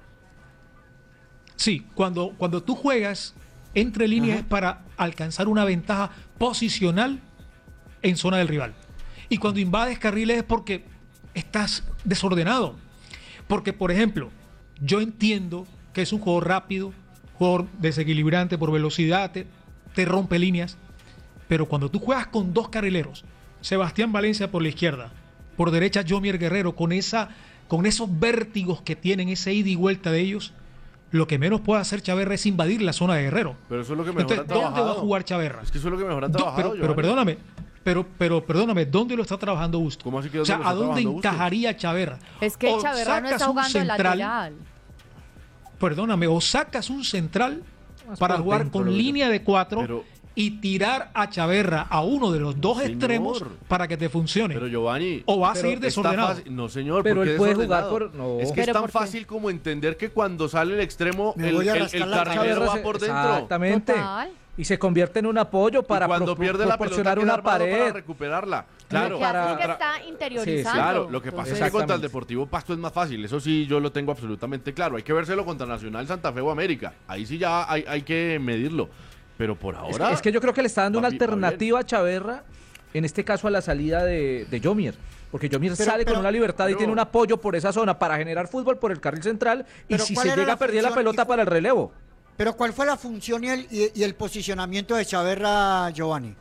Sí, cuando tú juegas entre líneas es para alcanzar una ventaja posicional en zona del rival. Y cuando invades carriles es porque estás desordenado. Porque, por ejemplo, yo entiendo que es un jugador rápido, jugador desequilibrante por velocidad, te rompe líneas, pero cuando tú juegas con dos carrileros, Sebastián Valencia por la izquierda, por derecha Yomier Guerrero, con esos vértigos que tienen, ese ida y vuelta de ellos, lo que menos puede hacer Chaverra es invadir la zona de Guerrero. Pero eso es lo que mejor han trabajado. ¿Dónde va a jugar Chaverra? Es que eso es lo que mejor han trabajado. Pero perdóname, ¿dónde lo está trabajando Busto? ¿Cómo así que o sea, ¿a dónde encajaría Chaverra? Es que Chaverra no está jugando en lateral. Perdóname, o sacas un central para jugar con línea de 4 y tirar a Chaverra a uno de los dos extremos para que te funcione. Pero Giovanni, o va a seguir desordenado. No, señor, pero él puede jugar por... No. Es que es tan fácil como entender que cuando sale el extremo, el carrilero va por dentro. Exactamente. Total. Y se convierte en un apoyo para cuando pierde la pelota, una pared para recuperarla. Claro, que está interiorizando. Sí, claro, lo que pasa es que contra el Deportivo Pasto es más fácil. Eso sí, yo lo tengo absolutamente claro. Hay que vérselo contra Nacional, Santa Fe o América. Ahí sí ya hay que medirlo. Pero por ahora... Es que yo creo que le está dando una alternativa a Chaverra, en este caso a la salida de Yomier. Porque Yomier sale con una libertad y tiene un apoyo por esa zona para generar fútbol por el carril central. Y si se llega a perder la pelota para el relevo. Pero ¿cuál fue la función y el posicionamiento de Chaverra, Giovanni?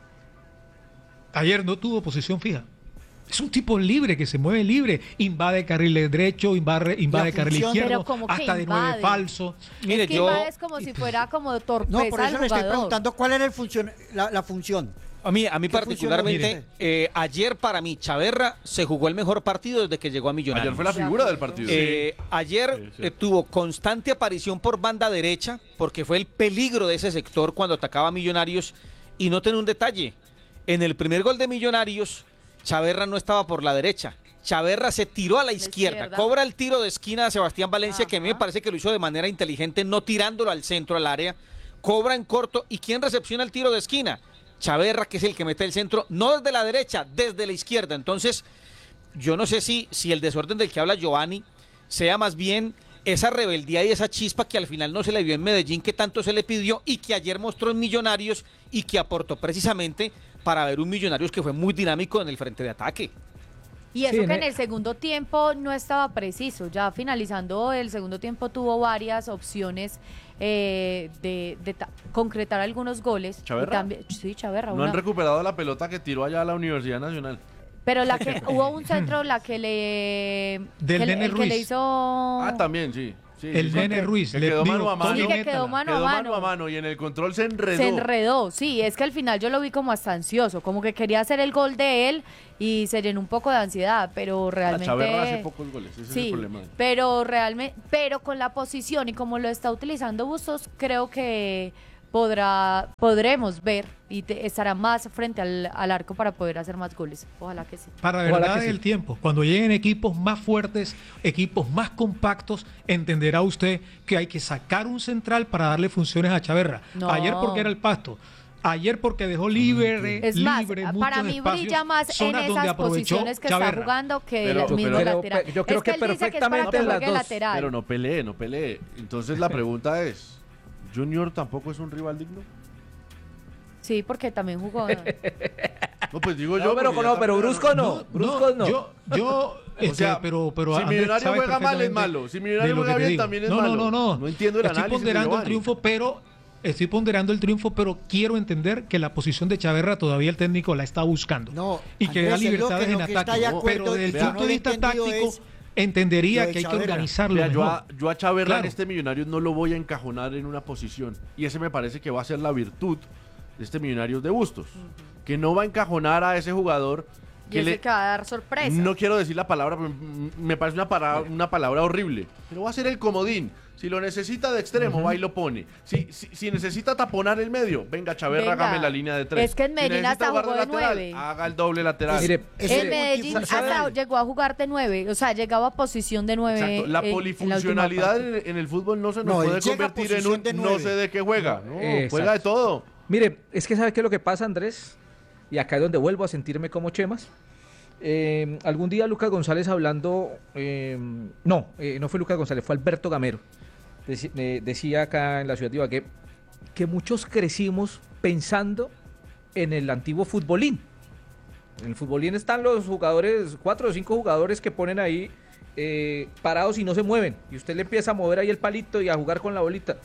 Ayer no tuvo posición fija. Es un tipo libre, que se mueve libre. Invade carril derecho, invade carril izquierdo, hasta de 9 falso. Mire, es que invade como si fuera como torpeza. No, por eso le estoy preguntando cuál era la función. A mí particularmente, ayer para mí, Chaverra se jugó el mejor partido desde que llegó a Millonarios. Ayer fue la figura del partido. Ayer tuvo constante aparición por banda derecha, porque fue el peligro de ese sector cuando atacaba a Millonarios. Y noten un detalle, en el primer gol de Millonarios, Chaverra no estaba por la derecha. Chaverra se tiró a la izquierda, cobra el tiro de esquina de Sebastián Valencia, que a mí me parece que lo hizo de manera inteligente, no tirándolo al centro, al área, cobra en corto. ¿Y quién recepciona el tiro de esquina? Chaverra, que es el que mete el centro, no desde la derecha, desde la izquierda. Entonces, yo no sé si el desorden del que habla Giovanni sea más bien esa rebeldía y esa chispa que al final no se le vio en Medellín, que tanto se le pidió y que ayer mostró en Millonarios y que aportó precisamente para ver un Millonarios que fue muy dinámico en el frente de ataque. Y eso Sí, que en el segundo tiempo no estaba preciso. Ya finalizando el segundo tiempo tuvo varias opciones de concretar algunos goles. ¿Chaverra? Y también, sí, Chaverra. No una- han recuperado la pelota que tiró allá a la Universidad Nacional. Pero la que hubo un centro, la que le... Del que, Nene el que le Ruiz. hizo... Ah, también, sí. Sí, El sí, Nene que- Ruiz, que le quedó digo, mano a mano. Toño, Sí, que métala. quedó mano Quedó a mano a mano y en el control se enredó. Se enredó, sí, es que al final yo lo vi como hasta ansioso, como que quería hacer el gol de él y se llenó un poco de ansiedad, pero La realmente... Chaverra hace pocos goles, ese es el Sí, problema. pero realmente, pero con la posición y como lo está utilizando Bustos, creo que podremos ver y estará más frente al arco para poder hacer más goles. Ojalá que sí. Para la Ojalá verdad que sí. del tiempo, cuando lleguen equipos más fuertes, equipos más compactos, entenderá usted que hay que sacar un central para darle funciones a Chaverra. No. Ayer porque era el Pasto, ayer porque dejó libre, Es más, libre para muchos mí espacios, brilla más en zonas donde esas aprovechó posiciones que Chaverra. está jugando que Pero- el mismo pero- lateral. yo creo Es que él dice es para perfectamente que en las juegue dos. lateral. Pero no pelee. Entonces la pregunta es, ¿Junior tampoco es un rival digno? Sí, porque también jugó. No, pues digo No, yo. pero, porque ya pero también- Brusco no. Brusco no. Yo, O sea, pero si Andrés Millonario sabe juega mal, es perfectamente malo. Si de Millonario lo que juega te bien, digo. también es no, malo. No. No entiendo el Estoy análisis de ponderando el Giovanni. triunfo, pero estoy ponderando el triunfo, pero quiero entender que la posición de Chaverra todavía el técnico la está buscando. No, y que da Andrés, es lo libertades que- en lo que está ataque. de acuerdo, Pero desde el vea, punto de no vista he entendido táctico, es entendería lo de que hay que Chaverra. organizarlo Vea, mejor. yo a Chaverra Claro. en este Millonario no lo voy a encajonar en una posición. Y ese me parece que va a ser la virtud de este Millonarios de Bustos. Que no va a encajonar a ese jugador Y que ese le... que va a dar sorpresa. No quiero decir la palabra, pero me parece una palabra horrible. Pero va a ser el comodín. Si lo necesita de extremo, va y lo pone. Si necesita taponar el medio, venga, Chaverra, Venga. hágame la línea de 3. Es que en Medellín hasta jugó de lateral, 9. haga el doble lateral. Mire, En Medellín hasta llegó a jugar de 9, o sea, llegaba a posición de 9. Exacto. La polifuncionalidad en el fútbol no se nos No, él puede llega a convertir en posición un de no 9. sé de qué juega. No, Exacto. juega de todo. Mire, es que ¿sabe qué es lo que pasa, Andrés? Y acá es donde vuelvo a sentirme como Chemas. Algún día Lucas González hablando, no fue Lucas González, fue Alberto Gamero. Decía acá en la ciudad de Ibagué que muchos crecimos pensando en el antiguo futbolín. En el futbolín están los jugadores, 4 o 5 jugadores que ponen ahí parados y no se mueven. Y usted le empieza a mover ahí el palito y a jugar con la bolita.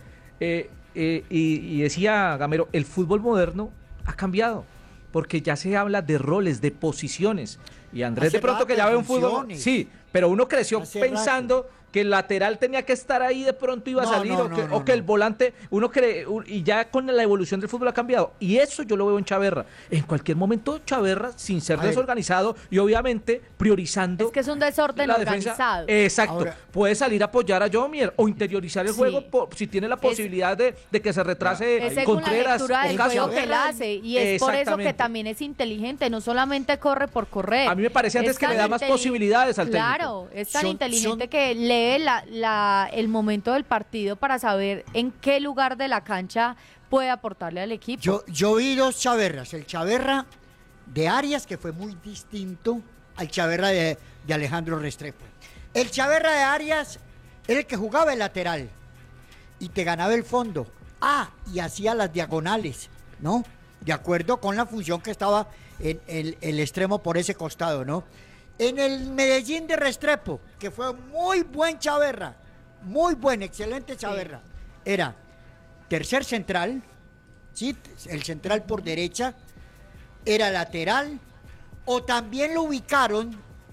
Y decía Gamero, el fútbol moderno ha cambiado. Porque ya se habla de roles, de posiciones. Y Andrés Hace de pronto que rato ya ve de un fútbol... funciones. Sí, pero uno creció Hace pensando que el lateral tenía que estar ahí, de pronto iba a No, salir, no, o que, no, o que el no. volante, uno cree, y ya con la evolución del fútbol ha cambiado. Y eso yo lo veo en Chaverra. En cualquier momento Chaverra, sin ser A ver. desorganizado y obviamente priorizando... Es que es un desorden la defensa. organizado. Exacto. Ahora- Puede salir a apoyar a Jomier o interiorizar el Sí. juego si tiene la posibilidad de que se retrase Es según la Contreras. lectura del Ocasio. juego que él hace y es por eso que Exactamente. también es inteligente, no solamente corre por correr. A mí me parece antes Es que le tan da más inteli- posibilidades al técnico. Claro, es tan Son- inteligente son- que lee el momento del partido para saber en qué lugar de la cancha puede aportarle al equipo. Yo vi dos Chaverras. El Chaverra de Arias, que fue muy distinto al Chaverra de Alejandro Restrepo. El Chaverra de Arias era el que jugaba el lateral y te ganaba el fondo. Y hacía las diagonales, ¿no? De acuerdo con la función que estaba en el extremo por ese costado, ¿no? En el Medellín de Restrepo, que fue muy buen Chaverra, muy buen, excelente Chaverra, era tercer central, ¿sí? El central por derecha, era lateral, o también lo ubicaron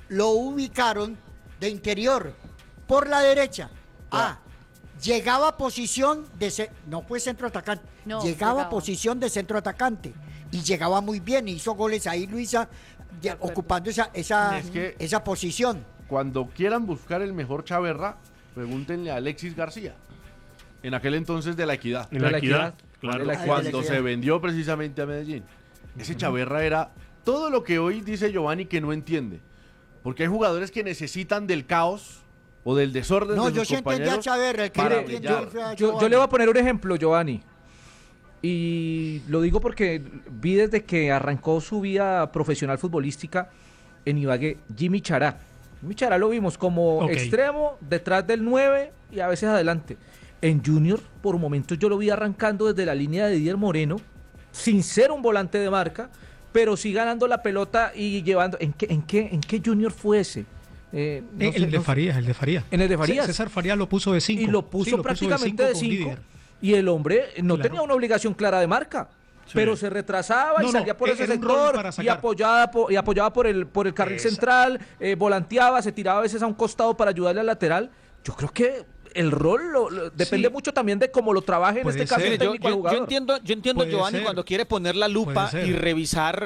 de interior, por la derecha. Llegaba a posición no fue centro atacante, No, llegaba a llegaba. posición de centro atacante, y llegaba muy bien, hizo goles ahí Luisa, acuerdo. ocupando esa Es que- esa posición. Cuando quieran buscar el mejor Chaverra, pregúntenle a Alexis García. En aquel entonces de la Equidad. En De la la equidad, equidad. claro. De la equidad. Cuando se vendió precisamente a Medellín. Ese Chaverra era todo lo que hoy dice Giovanni que no entiende. Porque hay jugadores que necesitan del caos o del desorden No, de yo sus sí entendí a compañeros Chaverra, el que para no entendió brillar. fue a Yo Giovanni. le voy a poner un ejemplo, Giovanni. Y lo digo porque vi desde que arrancó su vida profesional futbolística en Ibagué, Jimmy Chará. Jimmy Chará lo vimos como Ok. extremo, detrás del 9 y a veces adelante. En Junior, por momentos yo lo vi arrancando desde la línea de Didier Moreno, sin ser un volante de marca, pero sí ganando la pelota y llevando. ¿En qué Junior fue ese? El de Farías. En el de Farías. César Farías lo puso de 5. Y lo puso prácticamente de 5. Y el hombre no tenía una obligación clara de marca. Sí. Pero se retrasaba y salía por ese sector y apoyaba por el carril central, volanteaba, se tiraba a veces a un costado para ayudarle al lateral. Yo creo que el rol depende mucho también de cómo lo trabaje en este caso el técnico al jugador. Yo entiendo Giovanni, cuando quiere poner la lupa y revisar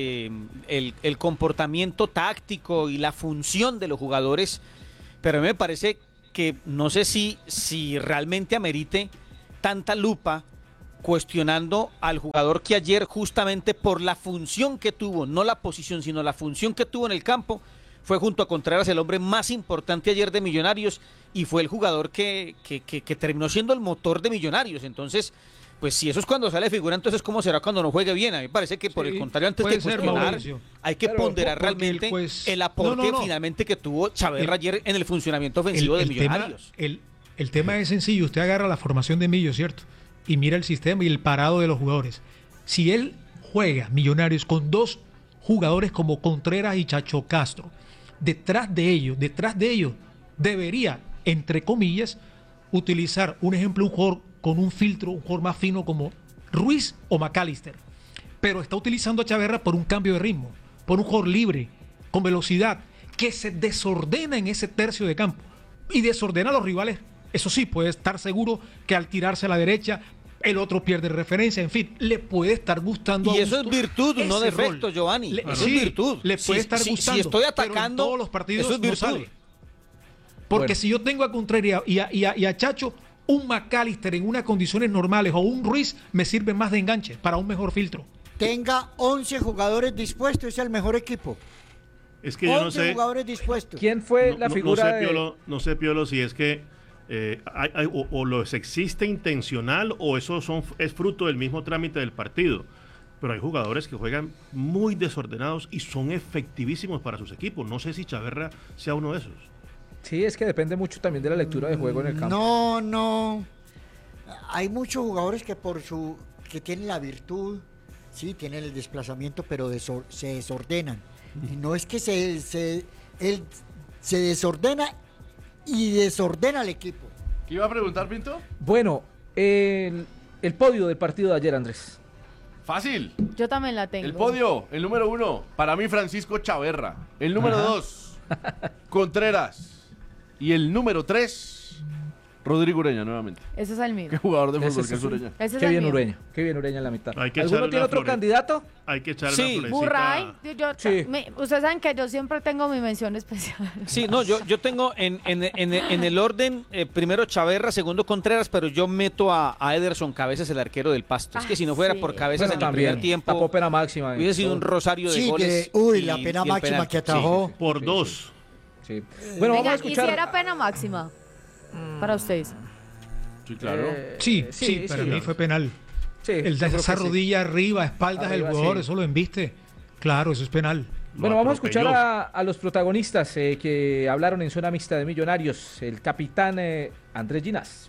el comportamiento táctico y la función de los jugadores, pero a mí me parece que no sé si realmente amerite tanta lupa cuestionando al jugador que ayer, justamente por la función que tuvo, no la posición, sino la función que tuvo en el campo, fue junto a Contreras el hombre más importante ayer de Millonarios y fue el jugador que terminó siendo el motor de Millonarios. Entonces, pues si eso es cuando sale de figura, entonces ¿cómo será cuando no juegue bien? A mí me parece que por el contrario, antes de cuestionar, hay que ponderar realmente el aporte finalmente que tuvo Chaverra ayer en el funcionamiento ofensivo de Millonarios. El tema es sencillo, usted agarra la formación de Millo, ¿cierto? Y mira el sistema y el parado de los jugadores. Si él juega Millonarios con 2 jugadores como Contreras y Chacho Castro, detrás de ellos debería, entre comillas, utilizar, un ejemplo, un jugador con un filtro, un jugador más fino como Ruiz o McAllister. Pero está utilizando a Chaverra por un cambio de ritmo, por un jugador libre, con velocidad, que se desordena en ese tercio de campo y desordena a los rivales. Eso sí, puede estar seguro que al tirarse a la derecha, el otro pierde referencia, en fin, le puede estar gustando. Y eso es virtud, no defecto, Giovanni. Eso es virtud. Le puede estar gustando. Si estoy atacando, todos los partidos eso es virtud. No sale. Porque si yo tengo a Contreras y a Chacho, un McAllister en unas condiciones normales o un Ruiz me sirve más de enganche para un mejor filtro. Tenga 11 jugadores dispuestos, es el mejor equipo. Es que yo no sé. Jugadores dispuestos. ¿Quién fue la figura no sé, Piolo, si es que o los existe intencional o eso es fruto del mismo trámite del partido. Pero hay jugadores que juegan muy desordenados y son efectivísimos para sus equipos. No sé si Chaverra sea uno de esos. Sí, es que depende mucho también de la lectura de juego en el campo. No. Hay muchos jugadores que que tienen la virtud, sí, tienen el desplazamiento, pero se desordenan. Y no es que él se desordena y desordena al equipo. ¿Qué iba a preguntar, Pinto? Bueno, el podio del partido de ayer, Andrés. Fácil. Yo también la tengo. El podio, el número 1, para mí Francisco Chaverra. El número 2, Contreras. Y el número 3, Rodrigo Ureña nuevamente. Ese es el mío. Qué jugador de fútbol que es Ureña. Ese es Qué el bien mío. Ureña. Qué bien Ureña en la mitad. ¿Alguno tiene otro candidato? Hay que echarle una florecita. Murray. Ustedes saben que yo siempre tengo mi mención especial. Sí, no, yo tengo en el orden, primero Chaverra, segundo Contreras, pero yo meto a Ederson Cabezas, el arquero del Pasto. Es que si no fuera por Cabezas en el primer tiempo, tapó pena máxima. hubiese sido un rosario de goles. La pena máxima que atajó. Sí, por 2. Sí. Bueno, vamos a escuchar. ¿Y si era pena máxima para ustedes? Sí, claro. Sí, para mí fue penal. Sí, Esa rodilla arriba, espaldas del jugador, eso lo embiste. Claro, eso es penal. Bueno, vamos a escuchar a los protagonistas que hablaron en zona mixta de Millonarios. El capitán Andrés Ginás.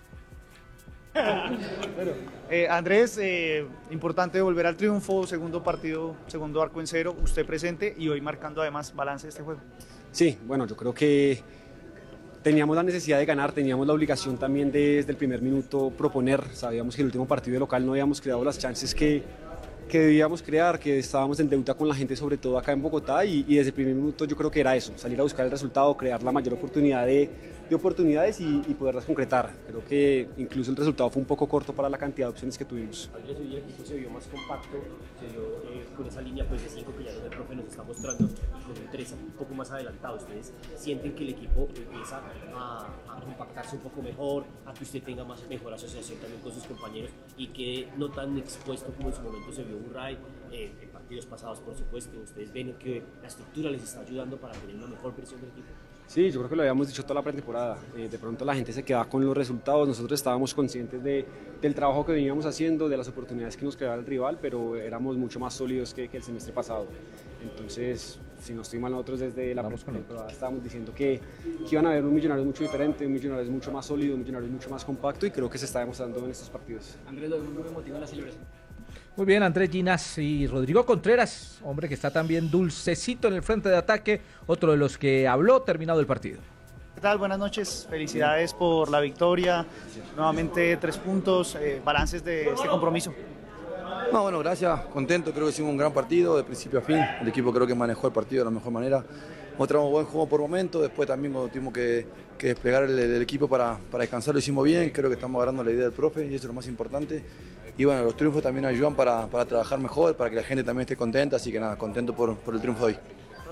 Andrés, importante volver al triunfo, segundo partido, segundo arco en cero, usted presente y hoy marcando además balance de este juego. Sí, bueno, yo creo que teníamos la necesidad de ganar, teníamos la obligación también de, desde el primer minuto proponer. Sabíamos que el último partido de local no habíamos creado las chances que debíamos crear, que estábamos en deuda con la gente, sobre todo acá en Bogotá, y desde el primer minuto yo creo que era eso, salir a buscar el resultado, crear la mayor oportunidad de oportunidades y poderlas concretar. Creo que incluso el resultado fue un poco corto para la cantidad de opciones que tuvimos. Ayer el equipo se vio más compacto, se vio con esa línea pues, de 5 que ya el profe nos está mostrando y con un 3 un poco más adelantado. ¿Ustedes sienten que el equipo empieza a compactarse un poco mejor, a que usted tenga mejor asociación también con sus compañeros y que no tan expuesto como en su momento se vio Murray en partidos pasados, por supuesto? ¿Ustedes ven que la estructura les está ayudando para tener una mejor presión del equipo? Sí, yo creo que lo habíamos dicho toda la pretemporada. De pronto la gente se quedaba con los resultados, nosotros estábamos conscientes del trabajo que veníamos haciendo, de las oportunidades que nos creaba el rival, pero éramos mucho más sólidos que el semestre pasado. Entonces, si no estoy mal, nosotros desde la pretemporada estábamos diciendo que iban a haber un Millonarios mucho diferente, un Millonarios mucho más sólido, un Millonarios mucho más compacto, y creo que se está demostrando en estos partidos. Andrés, ¿lo de mundo me motiva en la celebración? Muy bien, Andrés Ginás y Rodrigo Contreras, hombre que está también dulcecito en el frente de ataque, otro de los que habló terminado el partido. ¿Qué tal? Buenas noches, felicidades por la victoria, nuevamente 3 puntos, balances de este compromiso. No, bueno, gracias, contento, creo que hicimos un gran partido de principio a fin, el equipo creo que manejó el partido de la mejor manera, mostramos buen juego por momentos, después también cuando tuvimos que desplegar el equipo para descansar lo hicimos bien, creo que estamos agarrando la idea del profe y eso es lo más importante. Y bueno, los triunfos también ayudan para trabajar mejor, para que la gente también esté contenta, así que nada, contento por el triunfo de hoy.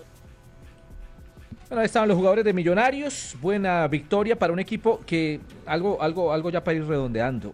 Bueno, ahí estaban los jugadores de Millonarios, buena victoria para un equipo que algo ya para ir redondeando.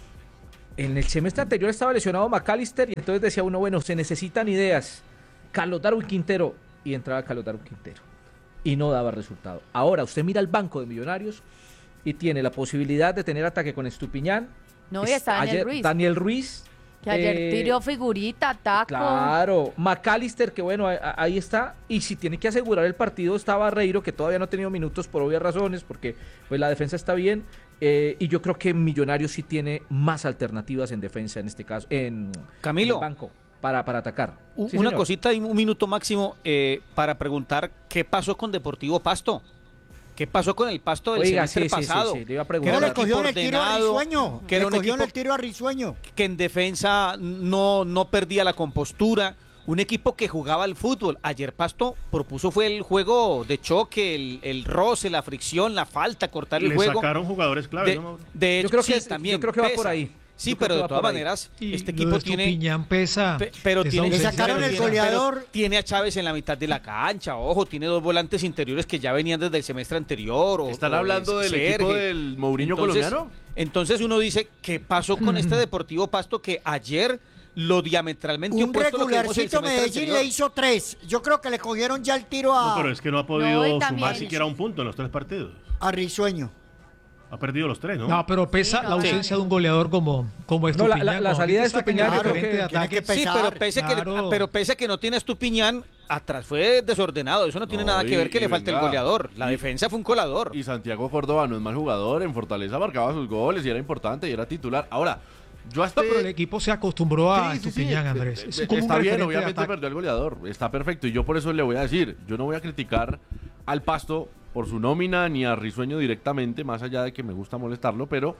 En el semestre anterior estaba lesionado McAllister y entonces decía uno, bueno, se necesitan ideas. Carlos Darwin Quintero, y entraba Carlos Darwin Quintero y no daba resultado. Ahora usted mira el banco de Millonarios y tiene la posibilidad de tener ataque con Estupiñán. No, y está Daniel Ruiz. Que ayer tiró figurita, taco. Claro, McAllister, que bueno, ahí está. Y si tiene que asegurar el partido está Barreiro, que todavía no ha tenido minutos por obvias razones, porque pues la defensa está bien. Y yo creo que Millonarios sí tiene más alternativas en defensa, en este caso, Camilo, en el banco, para atacar. Sí, una señor. cosita y un minuto máximo para preguntar qué pasó con Deportivo Pasto. ¿Qué pasó con el Pasto del semestre pasado? Sí, le iba a preguntar. Le cogió el tiro a Risueño. Que era un equipo el tiro a Risueño. Que en defensa no perdía la compostura. Un equipo que jugaba al fútbol. Ayer Pasto propuso fue el juego de choque, el roce, la fricción, la falta, cortar el juego. Le sacaron jugadores clave, ¿no? De hecho, yo creo que también yo creo que va pesa. por ahí. Sí, pero de todas maneras, este equipo tiene. Estupiñán pesa. Pero tiene. Le sacaron el goleador. Tiene a Chávez en la mitad de la cancha, ojo, tiene 2 volantes interiores que ya venían desde el semestre anterior. ¿Están hablando del equipo del Mourinho colombiano? Entonces uno dice, ¿qué pasó con este Deportivo Pasto que ayer lo diametralmente opuesto a lo que vimos el regularcito semestre Medellín anterior? le hizo 3. Yo creo que le cogieron ya el tiro a. No, pero es que no ha podido sumar siquiera un punto en los 3 partidos. A Risueño. Ha perdido los 3, ¿no? No, pero pesa la ausencia de un goleador como Estupiñán. La salida de Estupiñán Sí, pero pese a que no tiene Estupiñán, atrás fue desordenado. Eso no tiene nada que ver que le falte el goleador. La defensa fue un colador. Y Santiago Córdoba no es mal jugador. En Fortaleza marcaba sus goles y era importante y era titular. Ahora, pero el equipo se acostumbró a Estupiñán, Andrés. Es como está un bien, referente de obviamente ataque. perdió el goleador. Está perfecto. Y yo por eso le voy a decir, yo no voy a criticar al Pasto por su nómina ni a Risueño directamente, más allá de que me gusta molestarlo, pero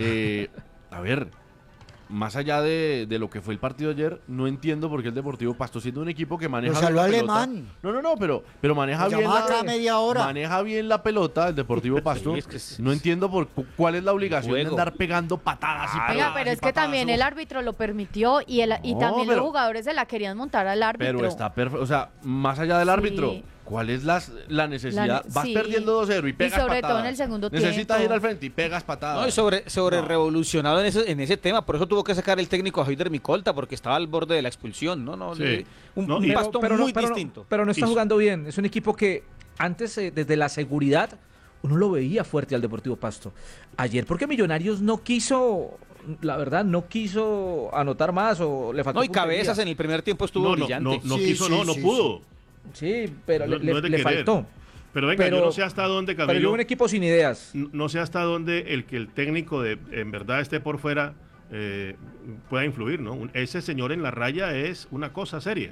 a ver, más allá de lo que fue el partido ayer, no entiendo por qué el Deportivo Pasto, siendo un equipo que maneja bien la pelota, alemán. No, pero maneja bien maneja bien la pelota el Deportivo Pasto. No entiendo cuál es la obligación de andar pegando patadas y patadas. Oiga, pero es que también el árbitro lo permitió y también los jugadores se la querían montar al árbitro. Pero está perfecto, o sea, más allá del árbitro, ¿cuál es la necesidad? Vas perdiendo 2-0 y pegas sobre patadas. todo en el segundo tiempo. Necesitas ir al frente y pegas patadas. No, y sobre revolucionado en ese tema. Por eso tuvo que sacar el técnico a Heider Micolta, porque estaba al borde de la expulsión. Un Pasto muy distinto. Pero no está jugando bien. Es un equipo que antes, desde la seguridad, uno lo veía fuerte al Deportivo Pasto. Ayer, porque Millonarios no quiso, la verdad, no quiso anotar más o le faltó. No, y Cabezas en el primer tiempo estuvo brillante. No pudo. Sí, pero le faltó. Pero venga, yo no sé hasta dónde, Camilo. Pero yo un equipo sin ideas. No sé hasta dónde el técnico en verdad esté por fuera pueda influir, ¿no? Ese señor en la raya es una cosa seria.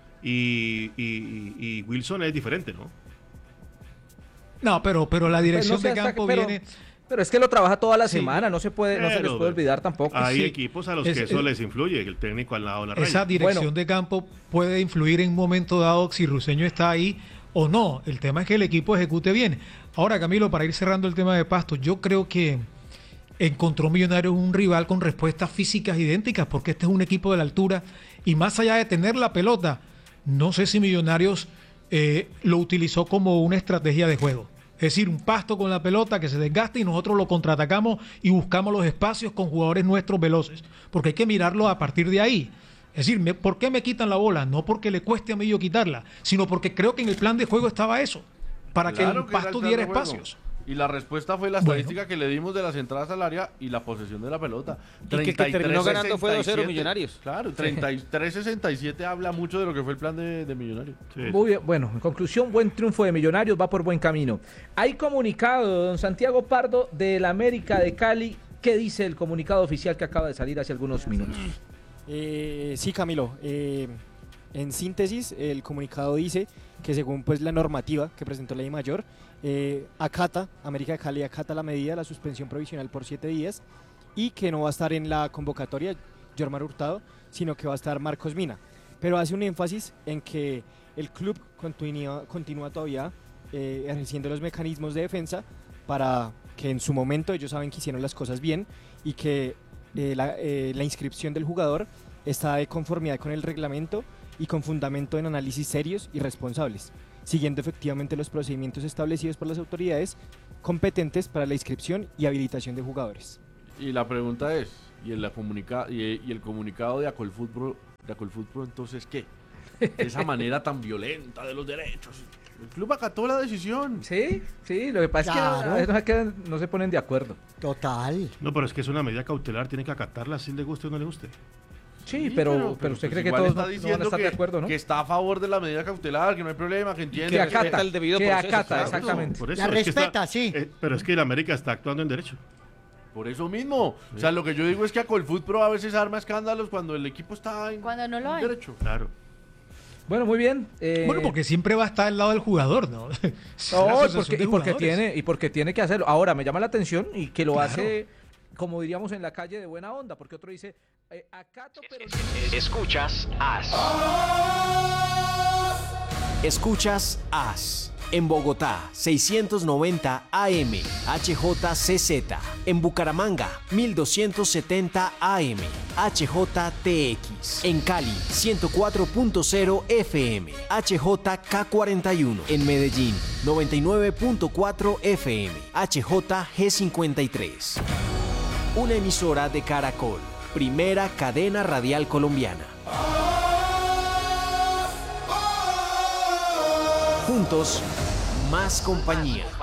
Y Wilson es diferente, ¿no? No, pero la dirección de campo viene. Pero es que lo trabaja toda la semana, no se les puede olvidar tampoco. Hay equipos a los que eso les influye, el técnico al lado de la raya. Esa dirección de campo puede influir en un momento dado si Risueño está ahí o no. El tema es que el equipo ejecute bien. Ahora, Camilo, para ir cerrando el tema de Pasto, yo creo que encontró Millonarios un rival con respuestas físicas idénticas, porque este es un equipo de la altura y más allá de tener la pelota, no sé si Millonarios lo utilizó como una estrategia de juego. Es decir, un Pasto con la pelota que se desgasta y nosotros lo contraatacamos y buscamos los espacios con jugadores nuestros veloces, porque hay que mirarlo a partir de ahí. Es decir, ¿por qué me quitan la bola? No porque le cueste a mí yo quitarla, sino porque creo que en el plan de juego estaba eso, para que el Pasto diera espacios. Y la respuesta fue la estadística que le dimos de las entradas al área y la posesión de la pelota. Y que terminó ganando fue 2-0 Millonarios. Claro, 33-67 habla mucho de lo que fue el plan de Millonarios. Sí. Muy bien, bueno, en conclusión, buen triunfo de Millonarios, va por buen camino. Hay comunicado, don Santiago Pardo, del América de Cali. ¿Qué dice el comunicado oficial que acaba de salir hace algunos minutos? Sí, Camilo. En síntesis, el comunicado dice que según pues la normativa que presentó la DIMAYOR, América de Cali acata la medida de la suspensión provisional por 7 días y que no va a estar en la convocatoria Jormar Hurtado, sino que va a estar Marcos Mina. Pero hace un énfasis en que el club continúa todavía ejerciendo los mecanismos de defensa para que en su momento ellos saben que hicieron las cosas bien y que la inscripción del jugador está de conformidad con el reglamento y con fundamento en análisis serios y responsables, siguiendo efectivamente los procedimientos establecidos por las autoridades competentes para la inscripción y habilitación de jugadores. Y la pregunta es, ¿y el comunicado de Acolfutro entonces qué? Esa manera tan violenta de los derechos. El club acató la decisión. Sí, lo que pasa es que no se ponen de acuerdo. Total. No, pero es que es una medida cautelar, tiene que acatarla si le guste o no le guste. Sí, pero usted cree que todos no van a estar de acuerdo, ¿no? Que está a favor de la medida cautelar, que no hay problema, que entiende. Que acata el debido proceso. Acata, exactamente. Por eso, La respeta, sí. Pero es que el América está actuando en derecho. Por eso mismo. Sí. O sea, lo que yo digo es que Acolfutro a veces arma escándalos cuando el equipo está en cuando no lo hay. Derecho. Claro. Bueno, muy bien. Bueno, porque siempre va a estar al lado del jugador, ¿no? y porque tiene que hacerlo. Ahora, me llama la atención y que lo hace, como diríamos en la calle, de buena onda, porque otro dice, acato, pero... Escuchas AS. Escuchas AS. En Bogotá, 690 AM, HJCZ. En Bucaramanga, 1270 AM, HJTX. En Cali, 104.0 FM, HJK41. En Medellín, 99.4 FM, HJG53. Una emisora de Caracol, primera cadena radial colombiana. Juntos, más compañía.